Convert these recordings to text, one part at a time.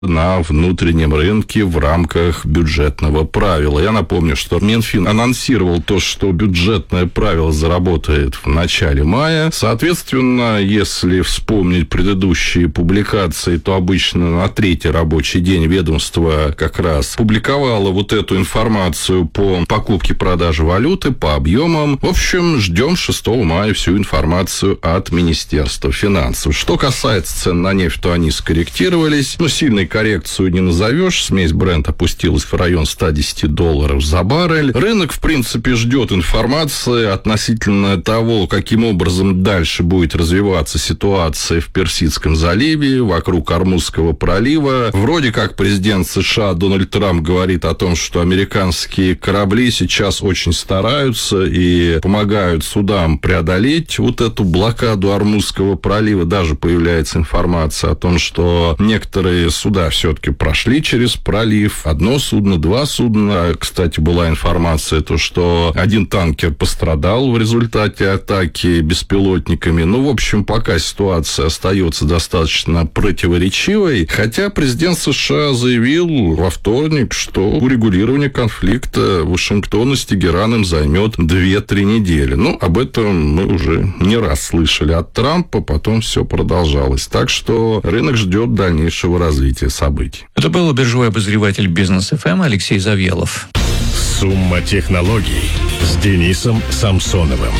на внутреннем рынке в рамках бюджетного правила. Я напомню, что Минфин анонсировал то, что бюджетное правило заработает в начале мая. Соответственно, если вспомнить предыдущие публикации, то обычно на третий рабочий день ведомство как раз публиковало вот эту информацию по покупке и продаже валюты, по объемам. В общем, ждем 6 мая всю информацию от Министерства финансов. Что касается цен на нефть, то они скорректировались. Сильной коррекцию не назовешь. Смесь Brent опустилась в район $110 за баррель. Рынок, в принципе, ждет информации относительно того, каким образом дальше будет развиваться ситуация в Персидском заливе, вокруг Ормузского пролива. Вроде как президент США Дональд Трамп говорит о том, что американские корабли сейчас очень стараются и помогают судам преодолеть вот эту блокаду Ормузского пролива. Даже появляется информация о том, что некоторые суда все-таки прошли через пролив. Одно судно, два судна. Кстати, была информация, то, что один танкер пострадал в результате атаки беспилотниками. В общем, пока ситуация остается достаточно противоречивой. Хотя президент США заявил во вторник, что урегулирование конфликта Вашингтона с Тегераном займет 2-3 недели. Об этом мы уже не раз слышали от Трампа, потом все продолжалось. Так что рынок ждет дальнейшего развития событий. Это был биржевой обозреватель Бизнес ФМ Алексей Завьялов. Сумма технологий с Денисом Самсоновым.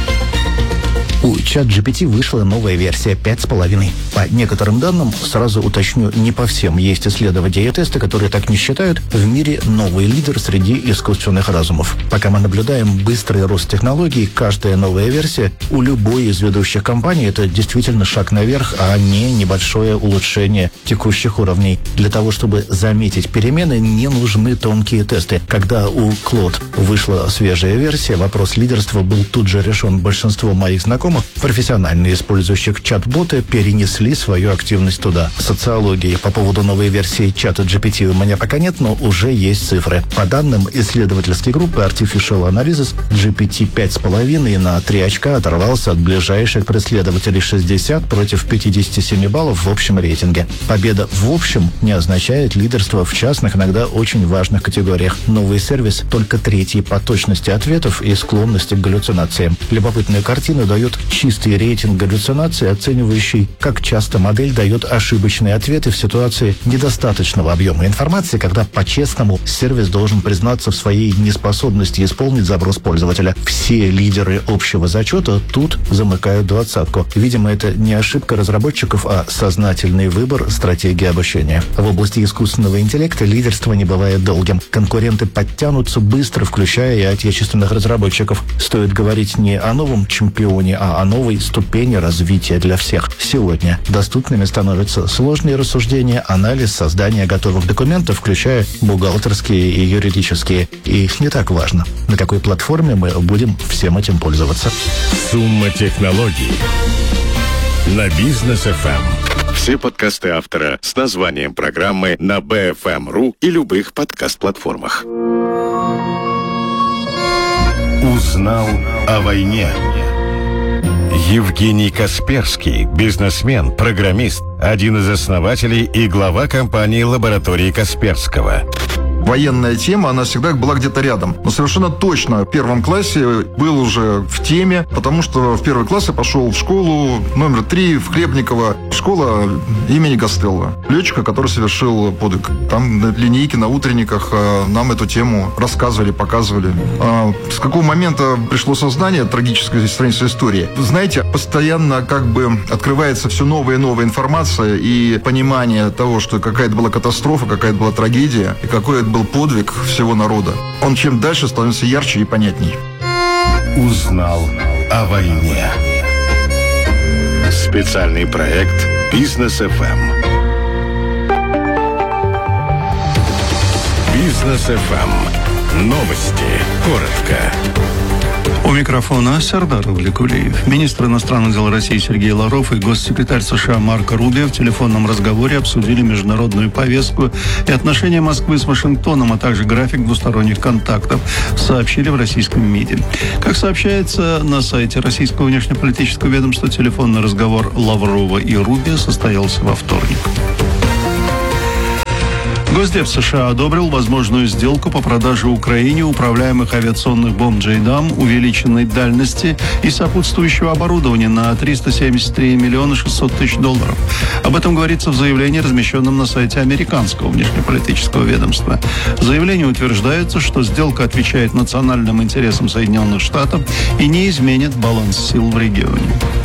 У ChatGPT вышла новая версия 5.5. По некоторым данным, сразу уточню, не по всем, есть исследования и тесты, которые так не считают, в мире новый лидер среди искусственных разумов. Пока мы наблюдаем быстрый рост технологий, каждая новая версия у любой из ведущих компаний – это действительно шаг наверх, а не небольшое улучшение текущих уровней. Для того, чтобы заметить перемены, не нужны тонкие тесты. Когда у Claude вышла свежая версия, вопрос лидерства был тут же решен. Большинство моих знакомых, профессионально использующих чат-боты, перенесли свою активность туда. Социологии по поводу новой версии чата GPT у меня пока нет, но уже есть цифры. По данным исследовательской группы Artificial Analysis, GPT 5.5 на 3 очка оторвался от ближайших преследователей 60 против 57 баллов в общем рейтинге. Победа в общем не означает лидерство в частных, иногда очень важных категориях. Новый сервис только третий по точности ответов и склонности к галлюцинациям. Любопытную картину дает чистый рейтинг галлюцинаций, оценивающий, как часто модель дает ошибочные ответы в ситуации недостаточного объема информации, когда по-честному сервис должен признаться в своей неспособности исполнить запрос пользователя. Все лидеры общего зачета тут замыкают двадцатку. Видимо, это не ошибка разработчиков, а сознательный выбор стратегии обучения. В области искусственного интеллекта лидерство не бывает долгим. Конкуренты подтянутся быстро, включая и отечественных разработчиков. Стоит говорить не о новом чемпионе, а о новой ступени развития для всех. Сегодня доступными становятся сложные рассуждения, анализ, создание готовых документов, включая бухгалтерские и юридические. И не так важно, на какой платформе мы будем всем этим пользоваться. Сумма технологий на Бизнес ФМ. Все подкасты автора с названием программы на BFM.ru и любых подкаст-платформах. Узнал о войне. Евгений Касперский, бизнесмен, программист, один из основателей и глава компании лаборатории Касперского. Военная тема, она всегда была где-то рядом. Но совершенно точно в первом классе был уже в теме, потому что в первый класс я пошел в школу номер 3 в Хлебниково. Школа имени Костелло. Летчика, который совершил подвиг. Там на линейке, на утренниках нам эту тему рассказывали, показывали. С какого момента пришло сознание трагической страницы истории? Вы знаете, постоянно открывается все новая и новая информация и понимание того, что какая-то была катастрофа, какая-то была трагедия и какой это был подвиг всего народа. Он чем дальше становится ярче и понятней. Узнал о войне. Специальный проект Бизнес ФМ. Бизнес ФМ. Новости. Коротко. У микрофона Сардар Увлекулиев. Министр иностранных дел России Сергей Лавров и госсекретарь США Марко Рубио в телефонном разговоре обсудили международную повестку и отношения Москвы с Вашингтоном, а также график двусторонних контактов, сообщили в российском МИДе. Как сообщается на сайте российского внешнеполитического ведомства, телефонный разговор Лаврова и Рубио состоялся во вторник. Госдеп США одобрил возможную сделку по продаже Украине управляемых авиационных бомб «Джейдам» увеличенной дальности и сопутствующего оборудования на 373 миллиона 600 тысяч долларов. Об этом говорится в заявлении, размещенном на сайте американского внешнеполитического ведомства. В заявлении утверждается, что сделка отвечает национальным интересам Соединенных Штатов и не изменит баланс сил в регионе.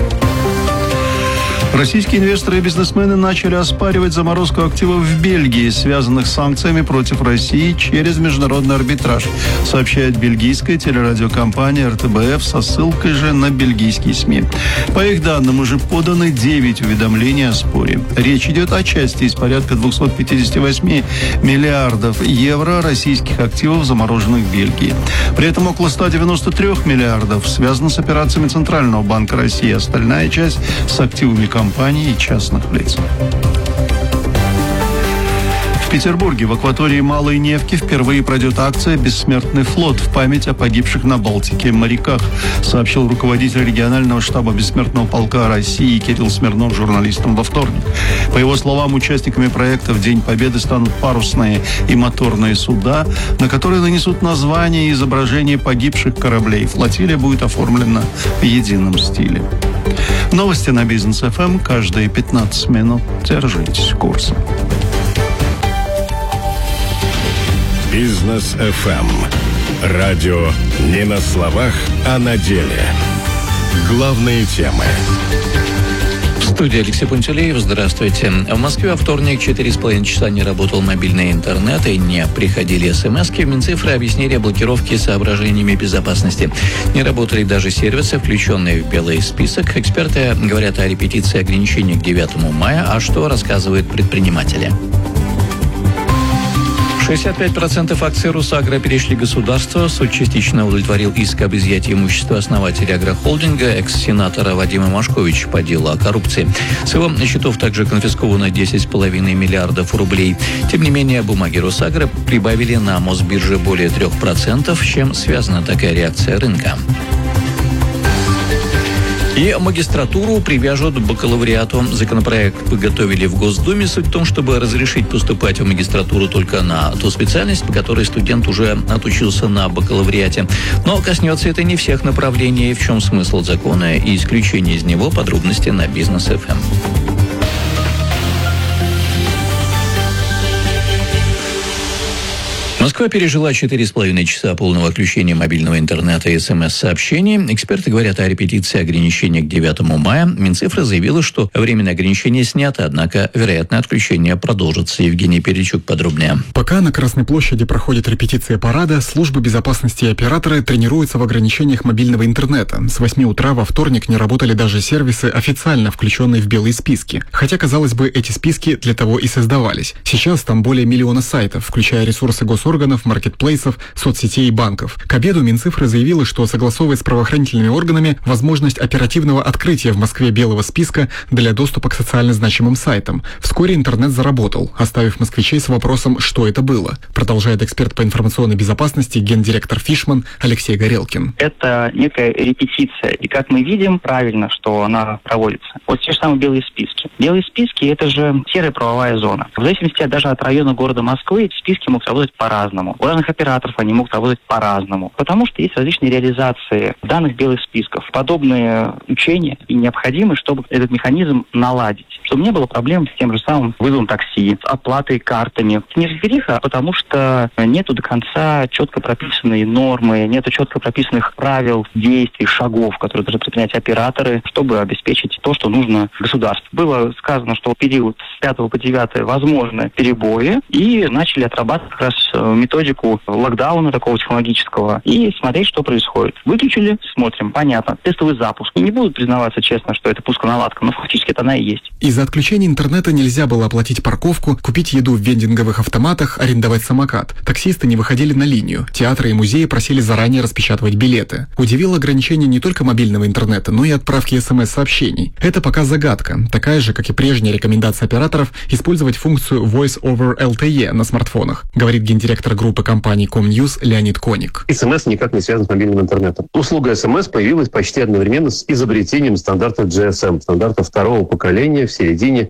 Российские инвесторы и бизнесмены начали оспаривать заморозку активов в Бельгии, связанных с санкциями против России через международный арбитраж, сообщает бельгийская телерадиокомпания РТБФ со ссылкой же на бельгийские СМИ. По их данным, уже поданы 9 уведомлений о споре. Речь идет о части из порядка 258 миллиардов евро российских активов, замороженных в Бельгии. При этом около 193 миллиардов связано с операциями Центрального банка России, остальная часть с активами компаний и частных лиц. В Петербурге в акватории Малой Невки впервые пройдет акция «Бессмертный флот» в память о погибших на Балтике моряках, сообщил руководитель регионального штаба Бессмертного полка России Кирилл Смирнов журналистам во вторник. По его словам, участниками проекта в День Победы станут парусные и моторные суда, на которые нанесут названия и изображения погибших кораблей. Флотилия будет оформлена в едином стиле. Новости на Бизнес ФМ каждые 15 минут. Держитесь курса. Бизнес ФМ. Радио не на словах, а на деле. Главные темы. В студии Алексей Пантелеев. Здравствуйте. В Москве во вторник 4,5 часа не работал мобильный интернет и не приходили смски. В Минцифры объяснили блокировки соображениями безопасности. Не работали даже сервисы, включенные в белый список. Эксперты говорят о репетиции ограничений к 9 мая. А что рассказывают предприниматели? 65% акций «Русагро» перешли государству. Суд частично удовлетворил иск об изъятии имущества основателя агрохолдинга, экс-сенатора Вадима Машковича по делу о коррупции. С его счетов также конфисковано 10,5 миллиардов рублей. Тем не менее, бумаги «Русагро» прибавили на Мосбирже более 3%, с чем связана такая реакция рынка. И магистратуру привяжут к бакалавриату. Законопроект подготовили в Госдуме. Суть в том, чтобы разрешить поступать в магистратуру только на ту специальность, по которой студент уже отучился на бакалавриате. Но коснется это не всех направлений. В чем смысл закона и исключение из него? Подробности на Бизнес ФМ. Москва пережила 4,5 часа полного отключения мобильного интернета и СМС-сообщений. Эксперты говорят о репетиции ограничений к 9 мая. Минцифра заявила, что временное ограничение снято, однако, вероятно, отключение продолжится. Евгений Перечук подробнее. Пока на Красной площади проходит репетиция парада, службы безопасности и операторы тренируются в ограничениях мобильного интернета. С 8 утра во вторник не работали даже сервисы, официально включенные в белые списки. Хотя, казалось бы, эти списки для того и создавались. Сейчас там более миллиона сайтов, включая ресурсы госорганов, маркетплейсов, соцсетей и банков. К обеду Минцифра заявила, что согласовывает с правоохранительными органами возможность оперативного открытия в Москве белого списка для доступа к социально значимым сайтам. Вскоре интернет заработал, оставив москвичей с вопросом, что это было. Продолжает эксперт по информационной безопасности, гендиректор Фишман Алексей Горелкин. Это некая репетиция. И как мы видим, правильно, что она проводится. Вот те же самые белые списки. Белые списки – это же серая правовая зона. В зависимости даже от района города Москвы эти списки могут работать по-разному. У разных операторов они могут работать по-разному. Потому что есть различные реализации данных белых списков. Подобные учения и необходимы, чтобы этот механизм наладить. Чтобы не было проблем с тем же самым вызовом такси, с оплатой картами. Это неразбериха, потому что нету до конца четко прописанной нормы, нету четко прописанных правил, действий, шагов, которые должны предпринять операторы, чтобы обеспечить то, что нужно государству. Было сказано, что в период с 5 по 9 возможны перебои, и начали отрабатывать как раз методику локдауна такого технологического и смотреть, что происходит. Выключили, смотрим, понятно. Тестовый запуск. И не будут признаваться честно, что это пусконаладка, но фактически это она и есть. Из-за отключения интернета нельзя было оплатить парковку, купить еду в вендинговых автоматах, арендовать самокат. Таксисты не выходили на линию. Театры и музеи просили заранее распечатывать билеты. Удивило ограничение не только мобильного интернета, но и отправки СМС-сообщений. Это пока загадка. Такая же, как и прежняя рекомендация операторов, использовать функцию Voice over LTE на смартфонах, говорит гендиректор гендиректор группы компаний Комньюз Леонид Коник. СМС никак не связан с мобильным интернетом. Услуга СМС появилась почти одновременно с изобретением стандарта GSM, стандарта второго поколения в середине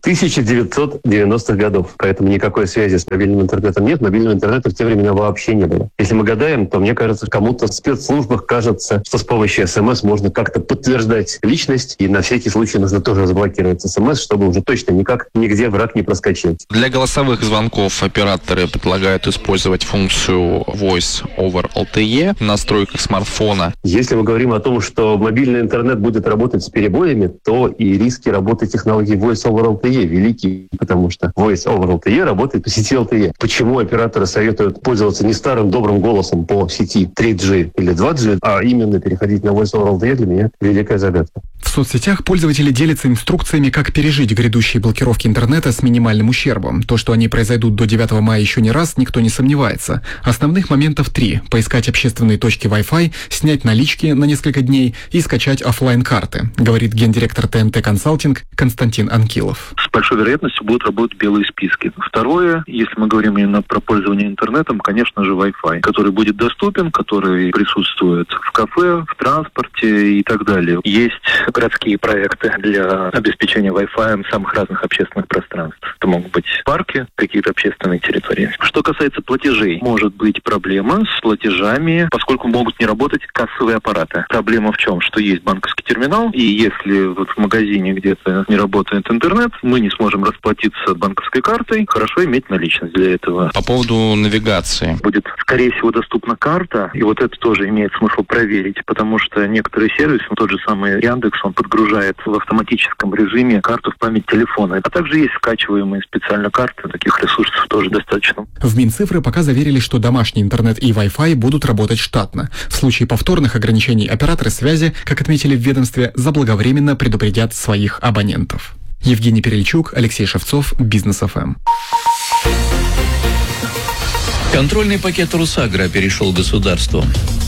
1990-х годов. Поэтому никакой связи с мобильным интернетом нет. Мобильного интернета в те времена вообще не было. Если мы гадаем, то, мне кажется, кому-то в спецслужбах кажется, что с помощью СМС можно как-то подтверждать личность, и на всякий случай нужно тоже заблокировать СМС, чтобы уже точно никак нигде враг не проскочил. Для голосовых звонков операторы предлагают использовать функцию Voice over LTE в настройках смартфона. Если мы говорим о том, что мобильный интернет будет работать с перебоями, то и риски работы технологии Voice over LTE велики, потому что Voice over LTE работает по сети LTE. Почему операторы советуют пользоваться не старым добрым голосом по сети 3G или 2G, а именно переходить на Voice over LTE, для меня великая загадка. В соцсетях пользователи делятся инструкциями, как пережить грядущие блокировки интернета с минимальным ущербом. То, что они произойдут до 9 мая еще не раз, никто не сомневается. Основных моментов 3. Поискать общественные точки Wi-Fi, снять налички на несколько дней и скачать офлайн-карты, говорит гендиректор ТНТ Консалтинг Константин Анкилов. С большой вероятностью будут работать белые списки. Второе, если мы говорим именно про пользование интернетом, конечно же, Wi-Fi, который будет доступен, который присутствует в кафе, в транспорте и так далее. Есть городские проекты для обеспечения Wi-Fi в самых разных общественных пространствах. Это могут быть парки, какие-то общественные территории. Что касается платежей, может быть проблема с платежами, поскольку могут не работать кассовые аппараты. Проблема в чем? Что есть банковский терминал, и если вот в магазине где-то не работает интернет, мы не сможем расплатиться банковской картой, хорошо иметь наличность для этого. По поводу навигации. Будет, скорее всего, доступна карта, и вот это тоже имеет смысл проверить, потому что некоторые сервисы, тот же самый Яндекс, он подгружает в автоматическом режиме карту в память телефона. А также есть скачиваемые специально карты, таких ресурсов тоже достаточно. В Минцифры пока заверили, что домашний интернет и Wi-Fi будут работать штатно. В случае повторных ограничений операторы связи, как отметили в ведомстве, заблаговременно предупредят своих абонентов. Евгений Перельчук, Алексей Шевцов, Бизнес ФМ. Контрольный пакет Русагра перешел к государству.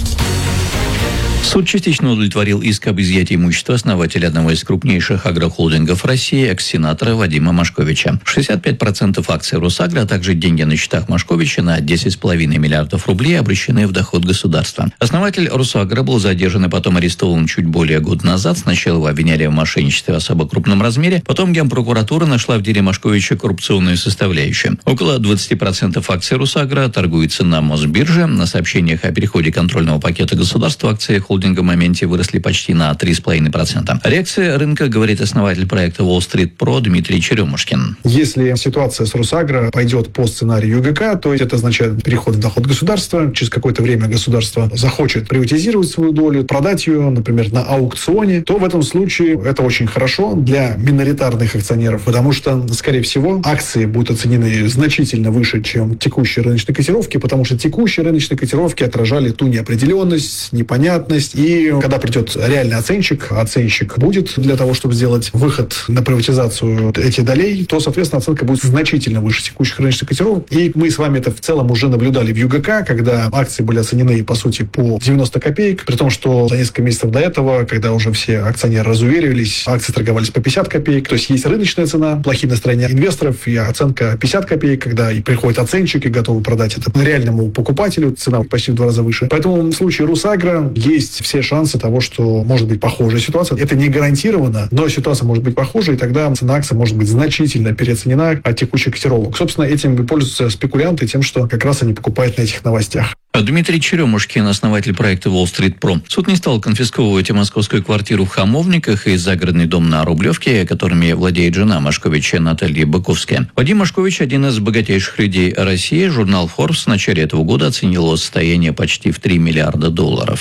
Суд частично удовлетворил иск об изъятии имущества основателя одного из крупнейших агрохолдингов России, экс-сенатора Вадима Машковича. 65% акций Русагра, а также деньги на счетах Машковича на 10,5 миллиардов рублей обращены в доход государства. Основатель Русагра был задержан и потом арестован чуть более года назад. Сначала его обвиняли в мошенничестве в особо крупном размере, потом Генпрокуратура нашла в деле Машковича коррупционную составляющую. Около 20% акций Русагра торгуется на Мосбирже. На сообщениях о переходе контрольного пакета государства акции холдинга в моменте выросли почти на 3,5%. Реакция рынка, говорит основатель проекта Wall Street Pro Дмитрий Черемушкин. Если ситуация с Русагро пойдет по сценарию ЮГК, то это означает переход в доход государства. Через какое-то время государство захочет приватизировать свою долю, продать ее, например, на аукционе, то в этом случае это очень хорошо для миноритарных акционеров, потому что, скорее всего, акции будут оценены значительно выше, чем текущие рыночные котировки, потому что текущие рыночные котировки отражали ту неопределенность, непонятность. И когда придет реальный оценщик будет для того, чтобы сделать выход на приватизацию этих долей, то, соответственно, оценка будет значительно выше текущих рыночных котировок. И мы с вами это в целом уже наблюдали в ЮГК, когда акции были оценены, по сути, по 90 копеек, при том, что за несколько месяцев до этого, когда уже все акционеры разуверились, акции торговались по 50 копеек. То есть есть рыночная цена, плохие настроения инвесторов, и оценка 50 копеек, когда и приходит оценщик и готовы продать это реальному покупателю, цена почти в 2 раза выше. Поэтому в случае Русагро есть все шансы того, что может быть похожая ситуация. Это не гарантированно, но ситуация может быть похожей, и тогда цена акции может быть значительно переоценена от текущих котировок. Собственно, этим пользуются спекулянты тем, что как раз они покупают на этих новостях. Дмитрий Черемушкин, основатель проекта Wall Street Pro. Суд не стал конфисковывать и московскую квартиру в Хамовниках, и загородный дом на Рублевке, которыми владеет жена Машковича Наталья Быковская. Вадим Машкович – один из богатейших людей России. Журнал Forbes в начале этого года оценил его состояние почти в $3 миллиарда.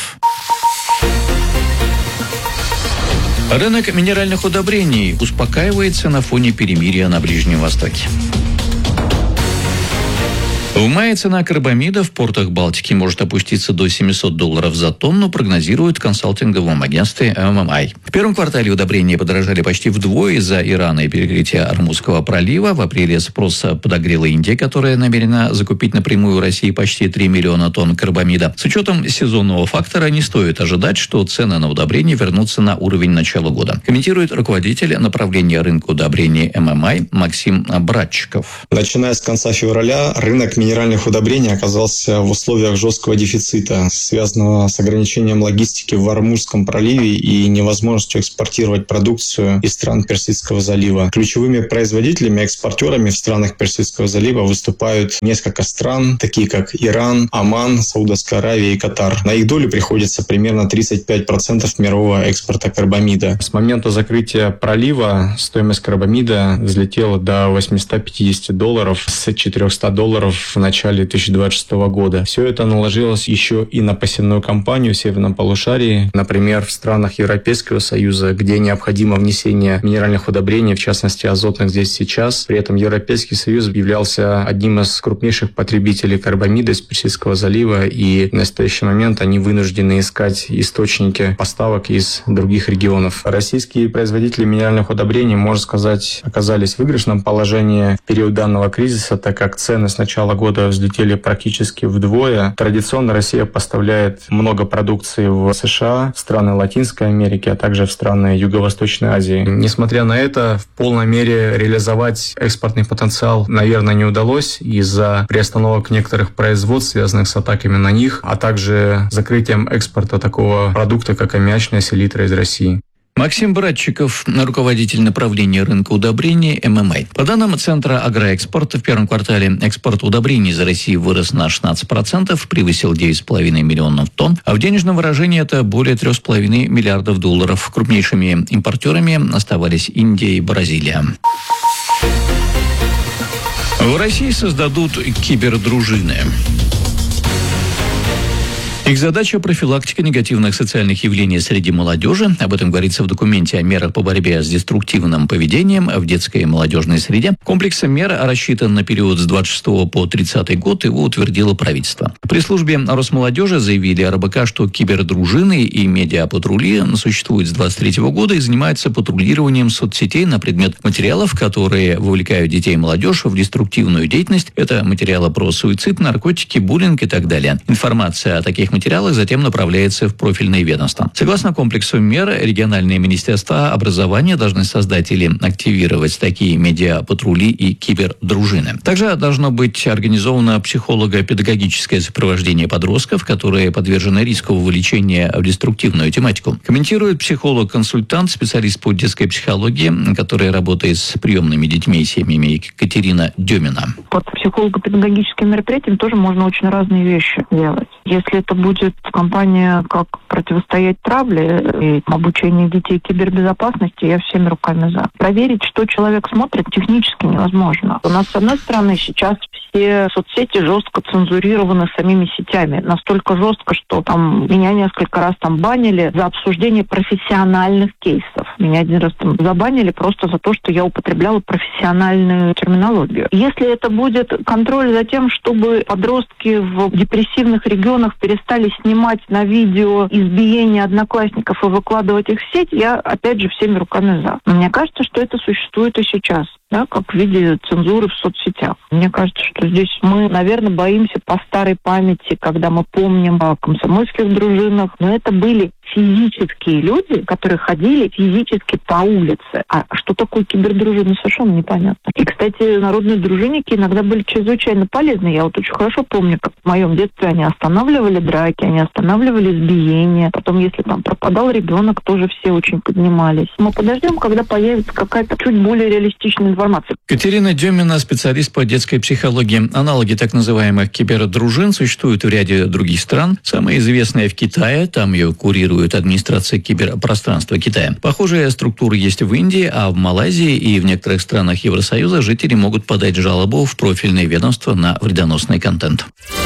Рынок минеральных удобрений успокаивается на фоне перемирия на Ближнем Востоке. В мае цена карбамида в портах Балтики может опуститься до $700 за тонну, прогнозируют в консалтинговом агентстве MMI. В первом квартале удобрения подорожали почти вдвое из-за Ирана и перекрытия Ормузского пролива. В апреле спрос подогрела Индия, которая намерена закупить напрямую в России почти 3 миллиона тонн карбамида. С учетом сезонного фактора не стоит ожидать, что цены на удобрения вернутся на уровень начала года. Комментирует руководитель направления рынка удобрений MMI Максим Братчиков. Начиная с конца февраля рынок минеральных минеральных удобрений оказался в условиях жесткого дефицита, связанного с ограничением логистики в Ормузском проливе и невозможностью экспортировать продукцию из стран Персидского залива. Ключевыми производителями, экспортерами в странах Персидского залива выступают несколько стран, такие как Иран, Оман, Саудовская Аравия и Катар. На их долю приходится примерно 35% мирового экспорта карбамида. С момента закрытия пролива стоимость карбамида взлетела до $850 с $400 в начале 2026 года. Все это наложилось еще и на посевную кампанию в Северном полушарии. Например, в странах Европейского Союза, где необходимо внесение минеральных удобрений, в частности азотных здесь сейчас. При этом Европейский Союз являлся одним из крупнейших потребителей карбамида из Персидского залива, и в настоящий момент они вынуждены искать источники поставок из других регионов. Российские производители минеральных удобрений, можно сказать, оказались в выигрышном положении в период данного кризиса, так как цены с начала года взлетели практически вдвое. Традиционно Россия поставляет много продукции в США, в страны Латинской Америки, а также в страны Юго-Восточной Азии. Несмотря на это, в полной мере реализовать экспортный потенциал, наверное, не удалось из-за приостановок некоторых производств, связанных с атаками на них, а также закрытием экспорта такого продукта, как аммиачная селитра из России. Максим Братчиков, руководитель направления рынка удобрений ММА. По данным Центра агроэкспорта, в первом квартале экспорт удобрений из России вырос на 16%, превысил 9,5 миллионов тонн, а в денежном выражении это более $3,5 миллиардов. Крупнейшими импортерами оставались Индия и Бразилия. В России создадут кибердружины. Их задача – профилактика негативных социальных явлений среди молодежи. Об этом говорится в документе о мерах по борьбе с деструктивным поведением в детской и молодежной среде. Комплекс мер рассчитан на период с 26 по 30 год, его утвердило правительство. При службе Росмолодежи заявили РБК, что кибердружины и медиапатрули существуют с 23 года и занимаются патрулированием соцсетей на предмет материалов, которые вовлекают детей и молодежь в деструктивную деятельность. Это материалы про суицид, наркотики, буллинг и так далее. Информация о таких материалах затем направляется в профильные ведомства. Согласно комплексу мер, региональные министерства образования должны создать или активировать такие медиапатрули и кибердружины. Также должно быть организовано психолого-педагогическое сопровождение подростков, которые подвержены риску вовлечения в деструктивную тематику. Комментирует психолог-консультант, специалист по детской психологии, который работает с приемными детьми и семьями, Екатерина Демина. Под психолого-педагогическим мероприятием тоже можно очень разные вещи делать. Если это будет кампания «Как противостоять травле» и обучение детей кибербезопасности, я всеми руками за. Проверить, что человек смотрит, технически невозможно. У нас, с одной стороны, сейчас все соцсети жестко цензурированы самими сетями. Настолько жестко, что там меня несколько раз там банили за обсуждение профессиональных кейсов. Меня один раз там забанили просто за то, что я употребляла профессиональную терминологию. Если это будет контроль за тем, чтобы подростки в депрессивных регионах перестали снимать на видео избиения одноклассников и выкладывать их в сеть, я, опять же, всеми руками за. Но мне кажется, что это существует и сейчас, да, как в виде цензуры в соцсетях. Мне кажется, что здесь мы, наверное, боимся по старой памяти, когда мы помним о комсомольских дружинах, но это были физические люди, которые ходили физически по улице. А что такое кибердружины, совершенно непонятно. И, кстати, народные дружинники иногда были чрезвычайно полезны. Я вот очень хорошо помню, как в моем детстве они останавливали драки, они останавливали избиения. Потом, если там пропадал ребенок, тоже все очень поднимались. Мы подождем, когда появится какая-то чуть более реалистичная информация. Катерина Демина, специалист по детской психологии. Аналоги так называемых кибердружин существуют в ряде других стран. Самая известная в Китае, там ее курирует администрация киберпространства Китая. Похожие структуры есть в Индии, а в Малайзии и в некоторых странах Евросоюза жители могут подать жалобу в профильные ведомства на вредоносный контент.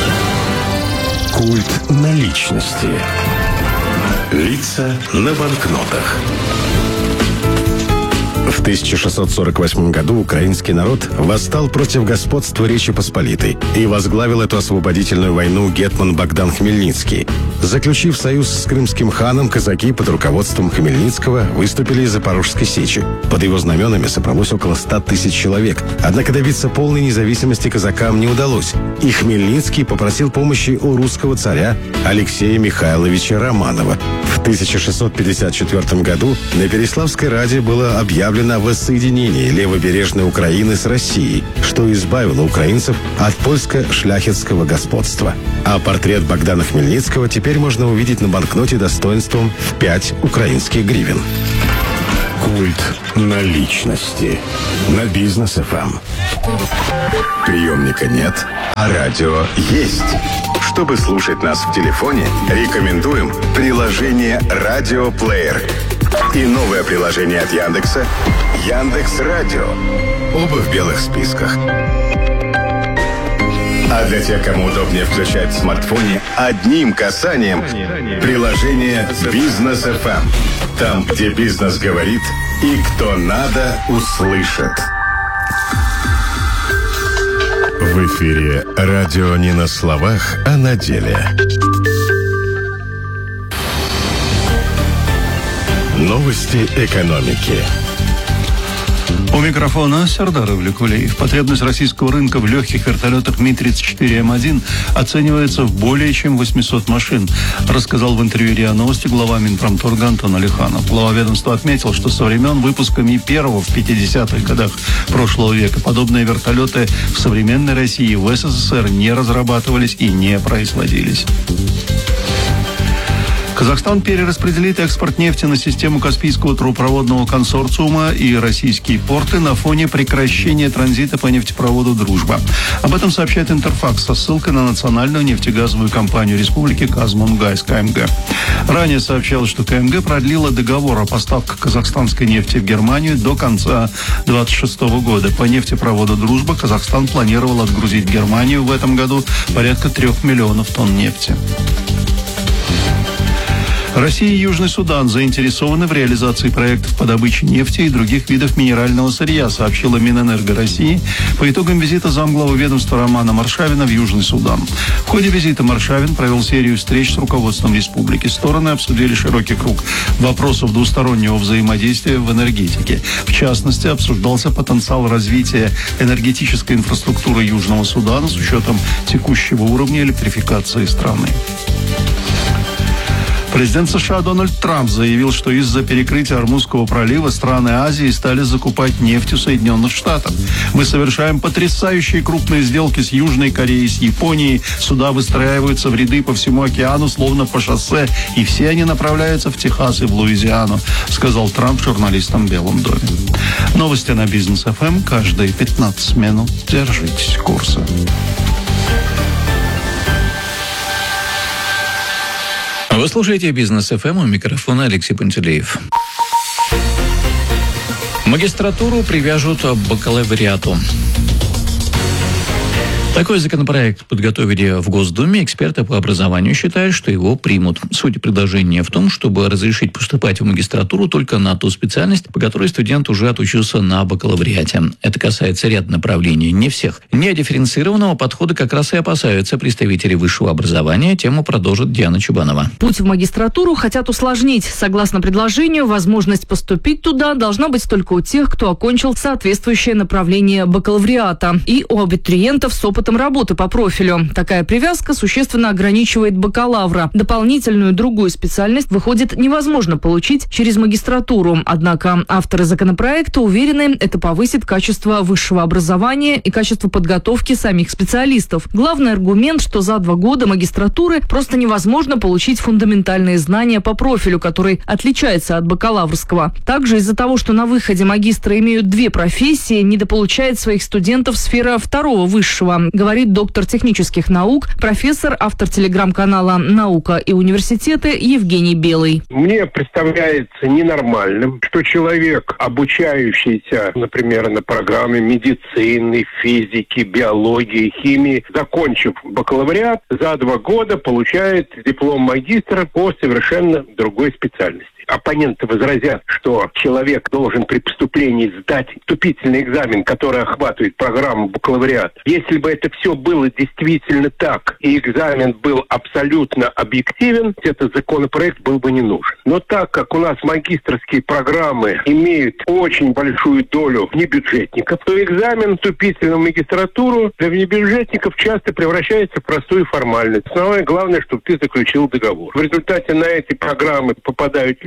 Культ наличности. Лица на банкнотах. В 1648 году украинский народ восстал против господства Речи Посполитой и возглавил эту освободительную войну гетман Богдан Хмельницкий. Заключив союз с крымским ханом, казаки под руководством Хмельницкого выступили из Запорожской сечи. Под его знаменами собралось около 100 тысяч человек. Однако добиться полной независимости казакам не удалось. И Хмельницкий попросил помощи у русского царя Алексея Михайловича Романова. В 1654 году на Переславской раде было объявлено на воссоединение левобережной Украины с Россией, что избавило украинцев от польско-шляхетского господства. А портрет Богдана Хмельницкого теперь можно увидеть на банкноте достоинством в 5 украинских гривен. Культ наличности на Бизнес ФМ. Приемника нет, а радио есть. Чтобы слушать нас в телефоне, рекомендуем приложение «Радиоплеер» и новое приложение от Яндекса «Яндекс.Радио». Оба в белых списках. А для тех, кому удобнее включать в смартфоне одним касанием приложение «Бизнес ФМ». Там, где бизнес говорит и кто надо, услышит. В эфире радио не на словах, а на деле. Новости экономики. У микрофона Сердар Ивликулиев. Потребность российского рынка в легких вертолетах Ми-34М1 оценивается в более чем 800 машин, рассказал в интервью РИА Новости глава Минпромторга Антон Алиханов. Глава ведомства отметил, что со времен выпуска Ми-1 в 50-х годах прошлого века подобные вертолеты в современной России и в СССР не разрабатывались и не производились. Казахстан перераспределит экспорт нефти на систему Каспийского трубопроводного консорциума и российские порты на фоне прекращения транзита по нефтепроводу «Дружба». Об этом сообщает Интерфакс со ссылкой на национальную нефтегазовую компанию республики «Казмунгайс» КМГ. Ранее сообщалось, что КМГ продлила договор о поставках казахстанской нефти в Германию до конца 2026 года. По нефтепроводу «Дружба» Казахстан планировал отгрузить в Германию в этом году порядка 3 миллионов тонн нефти. Россия и Южный Судан заинтересованы в реализации проектов по добыче нефти и других видов минерального сырья, сообщила Минэнерго России по итогам визита замглавы ведомства Романа Маршавина в Южный Судан. В ходе визита Маршавин провел серию встреч с руководством республики. Стороны обсудили широкий круг вопросов двустороннего взаимодействия в энергетике. В частности, обсуждался потенциал развития энергетической инфраструктуры Южного Судана с учетом текущего уровня электрификации страны. Президент США Дональд Трамп заявил, что из-за перекрытия Ормузского пролива страны Азии стали закупать нефть у Соединенных Штатов. Мы совершаем потрясающие крупные сделки с Южной Кореей, с Японией. Суда выстраиваются в ряды по всему океану, словно по шоссе, и все они направляются в Техас и в Луизиану, сказал Трамп журналистам в Белом доме. Новости на Бизнес ФМ каждые 15 минут. Держитесь курса. Вы слушаете «Бизнес ФМ», у микрофона Алексей Пантелеев. Магистратуру привяжут к бакалавриату. Такой законопроект подготовили в Госдуме. Эксперты по образованию считают, что его примут. Суть предложения в том, чтобы разрешить поступать в магистратуру только на ту специальность, по которой студент уже отучился на бакалавриате. Это касается ряда направлений, не всех. Недифференцированного подхода как раз и опасаются представители высшего образования. Тему продолжит Диана Чубанова. Путь в магистратуру хотят усложнить. Согласно предложению, возможность поступить туда должна быть только у тех, кто окончил соответствующее направление бакалавриата, и у абитуриентов с опытом работы по профилю. Такая привязка существенно ограничивает бакалавра. Дополнительную другую специальность, выходит, невозможно получить через магистратуру. Однако авторы законопроекта уверены, это повысит качество высшего образования и качество подготовки самих специалистов. Главный аргумент, что за 2 года магистратуры просто невозможно получить фундаментальные знания по профилю, который отличается от бакалаврского. Также из-за того, что на выходе магистры имеют 2 профессии, недополучает своих студентов сфера 2-го высшего, говорит доктор технических наук, профессор, автор телеграм-канала «Наука и университеты» Евгений Белый. Мне представляется ненормальным, что человек, обучающийся, например, на программе медицины, физики, биологии, химии, закончив бакалавриат, за 2 года получает диплом магистра по совершенно другой специальности. Оппоненты возразят, что человек должен при поступлении сдать вступительный экзамен, который охватывает программу бакалавриата. Если бы это все было действительно так, и экзамен был абсолютно объективен, этот законопроект был бы не нужен. Но так как у нас магистерские программы имеют очень большую долю внебюджетников, то экзамен вступительного в магистратуру для внебюджетников часто превращается в простую формальность. Самое главное, чтобы ты заключил договор. В результате на эти программы попадают люди,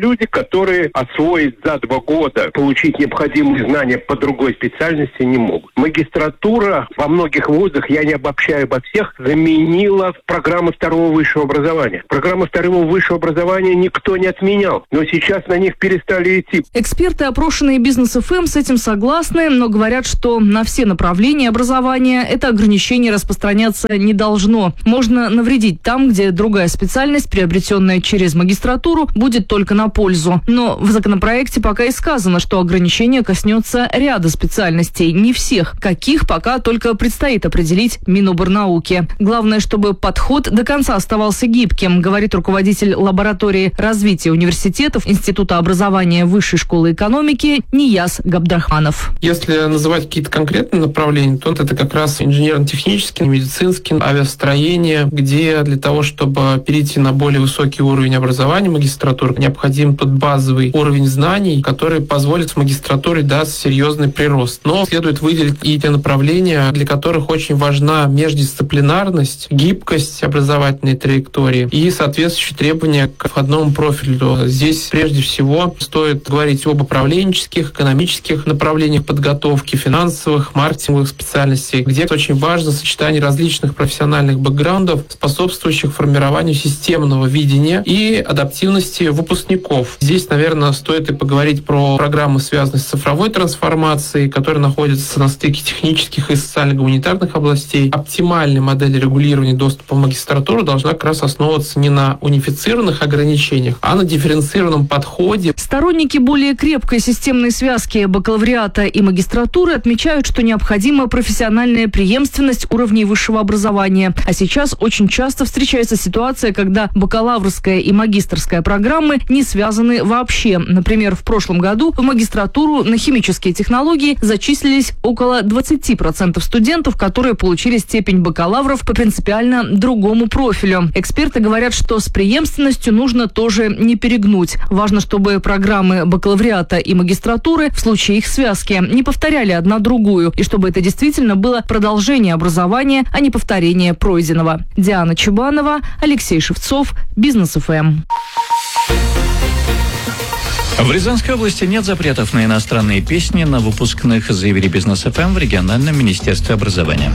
люди, которые освоить за 2 года, получить необходимые знания по другой специальности не могут. Магистратура во многих вузах, я не обобщаю обо всех, заменила программы второго высшего образования. Программы второго высшего образования никто не отменял, но сейчас на них перестали идти. Эксперты, опрошенные Бизнес ФМ, с этим согласны, но говорят, что на все направления образования это ограничение распространяться не должно. Можно навредить там, где другая специальность, приобретенная через магистратуру, будет только на пользу. Но в законопроекте пока и сказано, что ограничение коснется ряда специальностей, не всех. Каких пока только предстоит определить Миноборнауки. Главное, чтобы подход до конца оставался гибким, говорит руководитель лаборатории развития университетов Института образования Высшей школы экономики Нияз Габдрахманов. Если называть какие-то конкретные направления, то это как раз инженерно-технический, медицинский, авиастроение, где для того, чтобы перейти на более высокий уровень образования магистратуры, необходим тот базовый уровень знаний, который позволит в магистратуре дать серьезный прирост. Но следует выделить и те направления, для которых очень важна междисциплинарность, гибкость образовательной траектории и соответствующие требования к входному профилю. Здесь прежде всего стоит говорить об управленческих, экономических направлениях подготовки, финансовых, маркетинговых специальностей, где очень важно сочетание различных профессиональных бэкграундов, способствующих формированию системного видения и адаптивности выпускников. Здесь, наверное, стоит и поговорить про программы, связанные с цифровой трансформацией, которые находятся на стыке технических и социально-гуманитарных областей. Оптимальная модель регулирования доступа в магистратуру должна как раз основываться не на унифицированных ограничениях, а на дифференцированном подходе. Сторонники более крепкой системной связки бакалавриата и магистратуры отмечают, что необходима профессиональная преемственность уровней высшего образования. А сейчас очень часто встречается ситуация, когда бакалаврская и магистерская программы не связаны вообще. Например, в прошлом году в магистратуру на химические технологии зачислились около 20% студентов, которые получили степень бакалавров по принципиально другому профилю. Эксперты говорят, что с преемственностью нужно тоже не перегнуть. Важно, чтобы программы бакалавриата и магистратуры в случае их связки не повторяли одна другую, и чтобы это действительно было продолжение образования, а не повторение пройденного. Диана Чубанова, Алексей Шевцов, Бизнес ФМ. В Рязанской области нет запретов на иностранные песни на выпускных, заявили Бизнес ФМ в региональном министерстве образования.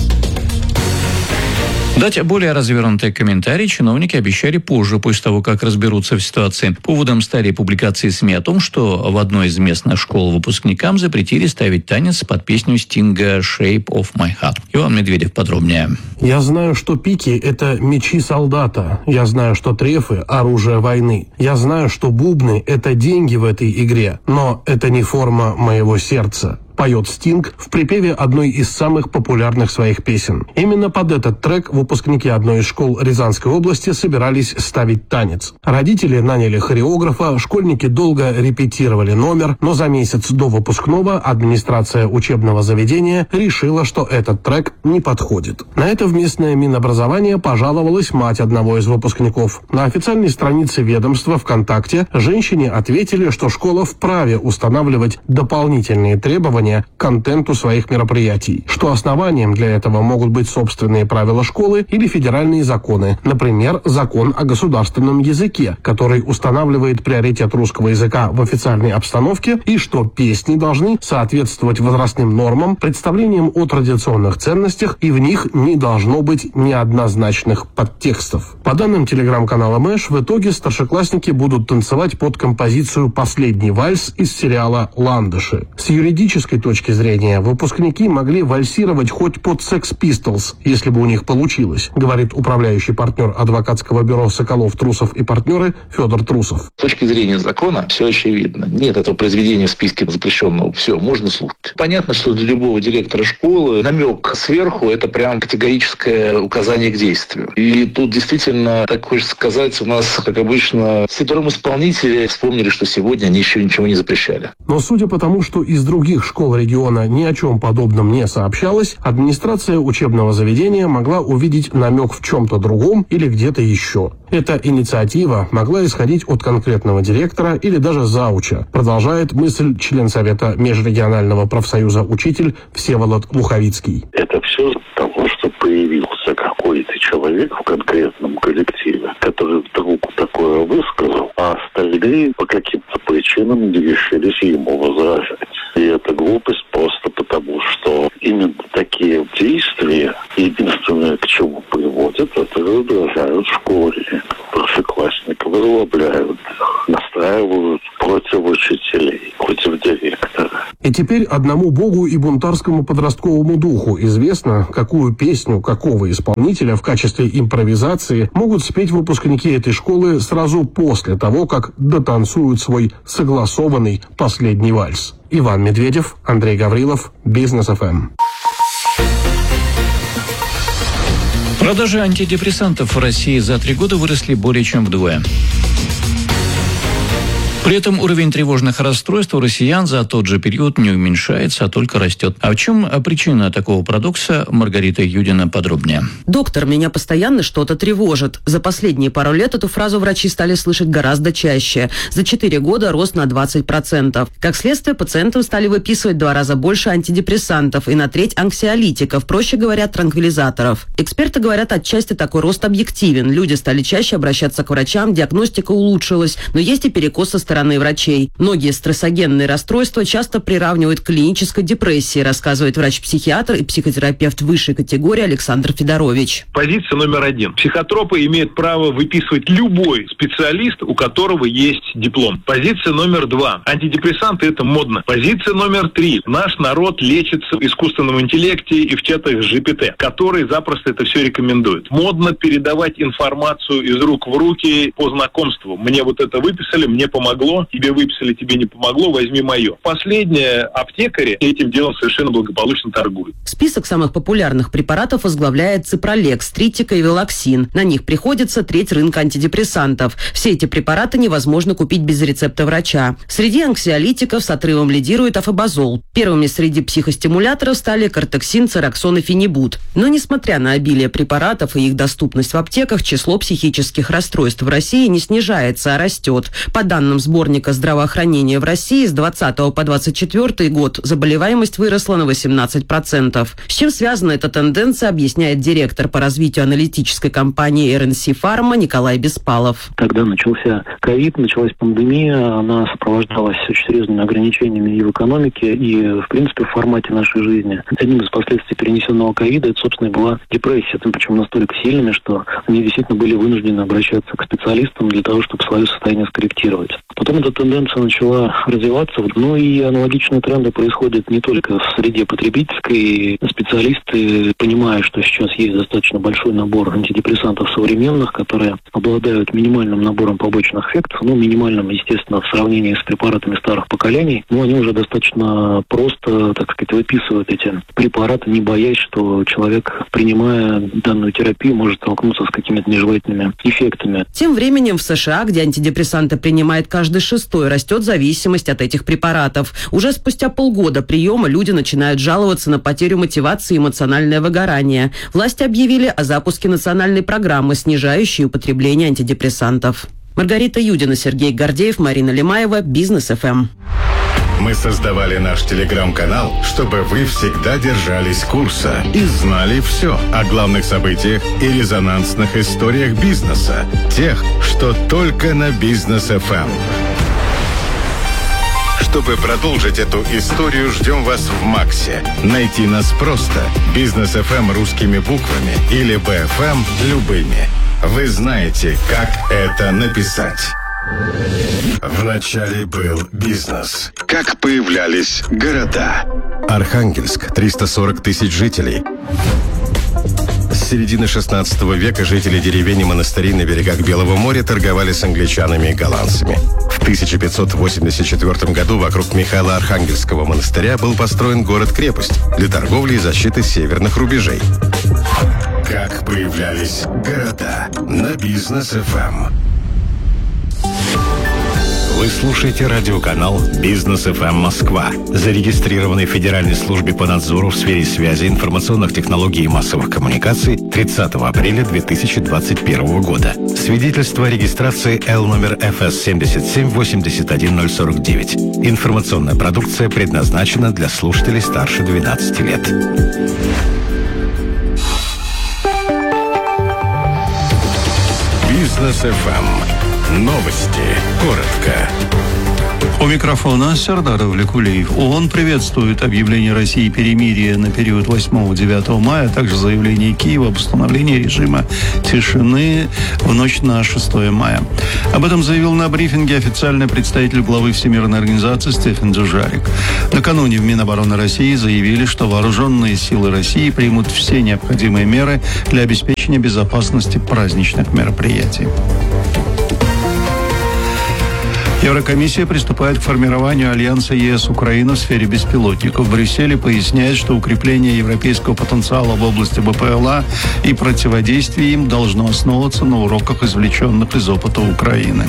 Дать более развернутый комментарий чиновники обещали позже, после того, как разберутся в ситуации. Поводом стали публикации СМИ о том, что в одной из местных школ выпускникам запретили ставить танец под песню Стинга «Shape of My Heart». Иван Медведев подробнее. Я знаю, что пики – это мечи солдата. Я знаю, что трефы – оружие войны. Я знаю, что бубны – это деньги в этой игре. Но это не форма моего сердца. Поет Стинг в припеве одной из самых популярных своих песен. Именно под этот трек выпускники одной из школ Рязанской области собирались ставить танец. Родители наняли хореографа, школьники долго репетировали номер, но за месяц до выпускного администрация учебного заведения решила, что этот трек не подходит. На это в местное Минобразование пожаловалась мать одного из выпускников. На официальной странице ведомства ВКонтакте женщине ответили, что школа вправе устанавливать дополнительные требования к контенту своих мероприятий, что основанием для этого могут быть собственные правила школы или федеральные законы, например, закон о государственном языке, который устанавливает приоритет русского языка в официальной обстановке, и что песни должны соответствовать возрастным нормам, представлениям о традиционных ценностях, и в них не должно быть неоднозначных подтекстов. По данным телеграм-канала Мэш, в итоге старшеклассники будут танцевать под композицию «Последний вальс» из сериала «Ландыши». С юридической точки зрения, выпускники могли вальсировать хоть под Sex Pistols, если бы у них получилось, говорит управляющий партнер адвокатского бюро «Соколов, Трусов и партнеры» Федор Трусов. С точки зрения закона все очевидно. Нет этого произведения в списке запрещенного. Все, можно слушать. Понятно, что для любого директора школы намек сверху – это прям категорическое указание к действию. И тут действительно, так хочется сказать, у нас, как обычно, все трем исполнители вспомнили, что сегодня они еще ничего не запрещали. Но судя по тому, что из других школ школ региона ни о чем подобном не сообщалось, администрация учебного заведения могла увидеть намек в чем-то другом или где-то еще. Эта инициатива могла исходить от конкретного директора или даже зауча, продолжает мысль член Совета межрегионального профсоюза «Учитель» Всеволод Луховицкий. Это все от того, что появился какой-то человек в конкретном коллективе, который вдруг такое высказал, а остальные по каким-то причинам не решились ему возражать. И это глупость просто потому, что именно такие действия, единственное, к чему приводят, это раздражают в школе. Старшеклассников разлобляют, настраивают против учителей, против директора. И теперь одному богу и бунтарскому подростковому духу известно, какую песню какого исполнителя в качестве импровизации могут спеть выпускники этой школы сразу после того, как дотанцуют свой согласованный последний вальс. Иван Медведев, Андрей Гаврилов, Бизнес ФМ. Продажи антидепрессантов в России за 3 года выросли более чем вдвое. При этом уровень тревожных расстройств у россиян за тот же период не уменьшается, а только растет. А в чем причина такого парадокса? Маргарита Юдина подробнее. Доктор, меня постоянно что-то тревожит. За последние пару лет эту фразу врачи стали слышать гораздо чаще. За 4 года рост на 20%. Как следствие, пациентам стали выписывать в 2 раза больше антидепрессантов и на треть анксиолитиков, проще говоря, транквилизаторов. Эксперты говорят, отчасти такой рост объективен. Люди стали чаще обращаться к врачам, диагностика улучшилась, но есть и перекос со стороны врачей. Многие стрессогенные расстройства часто приравнивают к клинической депрессии, рассказывает врач-психиатр и психотерапевт высшей категории Александр Федорович. Позиция номер 1. Психотропы имеют право выписывать любой специалист, у которого есть диплом. Позиция номер 2. Антидепрессанты – это модно. Позиция номер 3. Наш народ лечится в искусственном интеллекте и в чатах GPT, которые запросто это все рекомендуют. Модно передавать информацию из рук в руки по знакомству. Мне вот это выписали, мне помогло. Тебе выписали, тебе не помогло, возьми мое. Последние аптекари этим делом совершенно благополучно торгуют. Список самых популярных препаратов возглавляет Ципролекс, Тритика и Велоксин. На них приходится треть рынка антидепрессантов. Все эти препараты невозможно купить без рецепта врача. Среди анксиолитиков с отрывом лидирует афобазол. Первыми среди психостимуляторов стали кортексин, цероксон и фенибут. Но несмотря на обилие препаратов и их доступность в аптеках, число психических расстройств в России не снижается, а растет. По данным сборника здравоохранения в России с 20 по 24 год заболеваемость выросла на 18%. С чем связана эта тенденция, объясняет директор по развитию аналитической компании RNC Pharma Николай Беспалов. Когда начался ковид, началась пандемия, она сопровождалась очень серьезными ограничениями и в экономике, и, в принципе, в формате нашей жизни. Одним из последствий перенесенного ковида, это, собственно, была депрессия, причем настолько сильными, что они действительно были вынуждены обращаться к специалистам для того, чтобы свое состояние скорректировать. Потом эта тенденция начала развиваться, ну и аналогичные тренды происходят не только в среде потребительской. Специалисты, понимая, что сейчас есть достаточно большой набор антидепрессантов современных, которые обладают минимальным набором побочных эффектов, ну, минимальным, естественно, в сравнении с препаратами старых поколений, но они уже достаточно просто, так сказать, выписывают эти препараты, не боясь, что человек, принимая данную терапию, может столкнуться с какими-то нежелательными эффектами. Тем временем в США, где антидепрессанты принимает каждый 6-й, растет зависимость от этих препаратов. Уже спустя полгода приема люди начинают жаловаться на потерю мотивации и эмоциональное выгорание. Власти объявили о запуске национальной программы, снижающей употребление антидепрессантов. Маргарита Юдина, Сергей Гордеев, Марина Лемаева, Бизнес ФМ. Мы создавали наш телеграм-канал, чтобы вы всегда держались курса и знали все о главных событиях и резонансных историях бизнеса. Тех, что только на Бизнес ФМ. Чтобы продолжить эту историю, ждем вас в Максе. Найти нас просто. Бизнес ФМ русскими буквами или БФМ любыми. Вы знаете, как это написать. Вначале был бизнес. Как появлялись города? Архангельск, 340 тысяч жителей. С середины 16 века жители деревень и монастырей на берегах Белого моря торговали с англичанами и голландцами. В 1584 году вокруг Михаила Архангельского монастыря был построен город-крепость для торговли и защиты северных рубежей. Как появлялись города на Бизнес ФМ. Вы слушаете радиоканал «Бизнес ФМ Москва», зарегистрированный в Федеральной службе по надзору в сфере связи, информационных технологий и массовых коммуникаций 30 апреля 2021 года. Свидетельство о регистрации Л номер ФС 7781049. Информационная продукция предназначена для слушателей старше 12 лет. Бизнес ФМ. Новости. Коротко. У микрофона Сердар Влекулиев. ООН приветствует объявление России перемирия на период 8-9 мая, а также заявление Киева об установлении режима тишины в ночь на 6 мая. Об этом заявил на брифинге официальный представитель главы Всемирной организации Стефан Дюжарик. Накануне в Минобороны России заявили, что вооруженные силы России примут все необходимые меры для обеспечения безопасности праздничных мероприятий. Еврокомиссия приступает к формированию альянса ЕС-Украина в сфере беспилотников. В Брюсселе поясняет, что укрепление европейского потенциала в области БПЛА и противодействие им должно основываться на уроках, извлеченных из опыта Украины.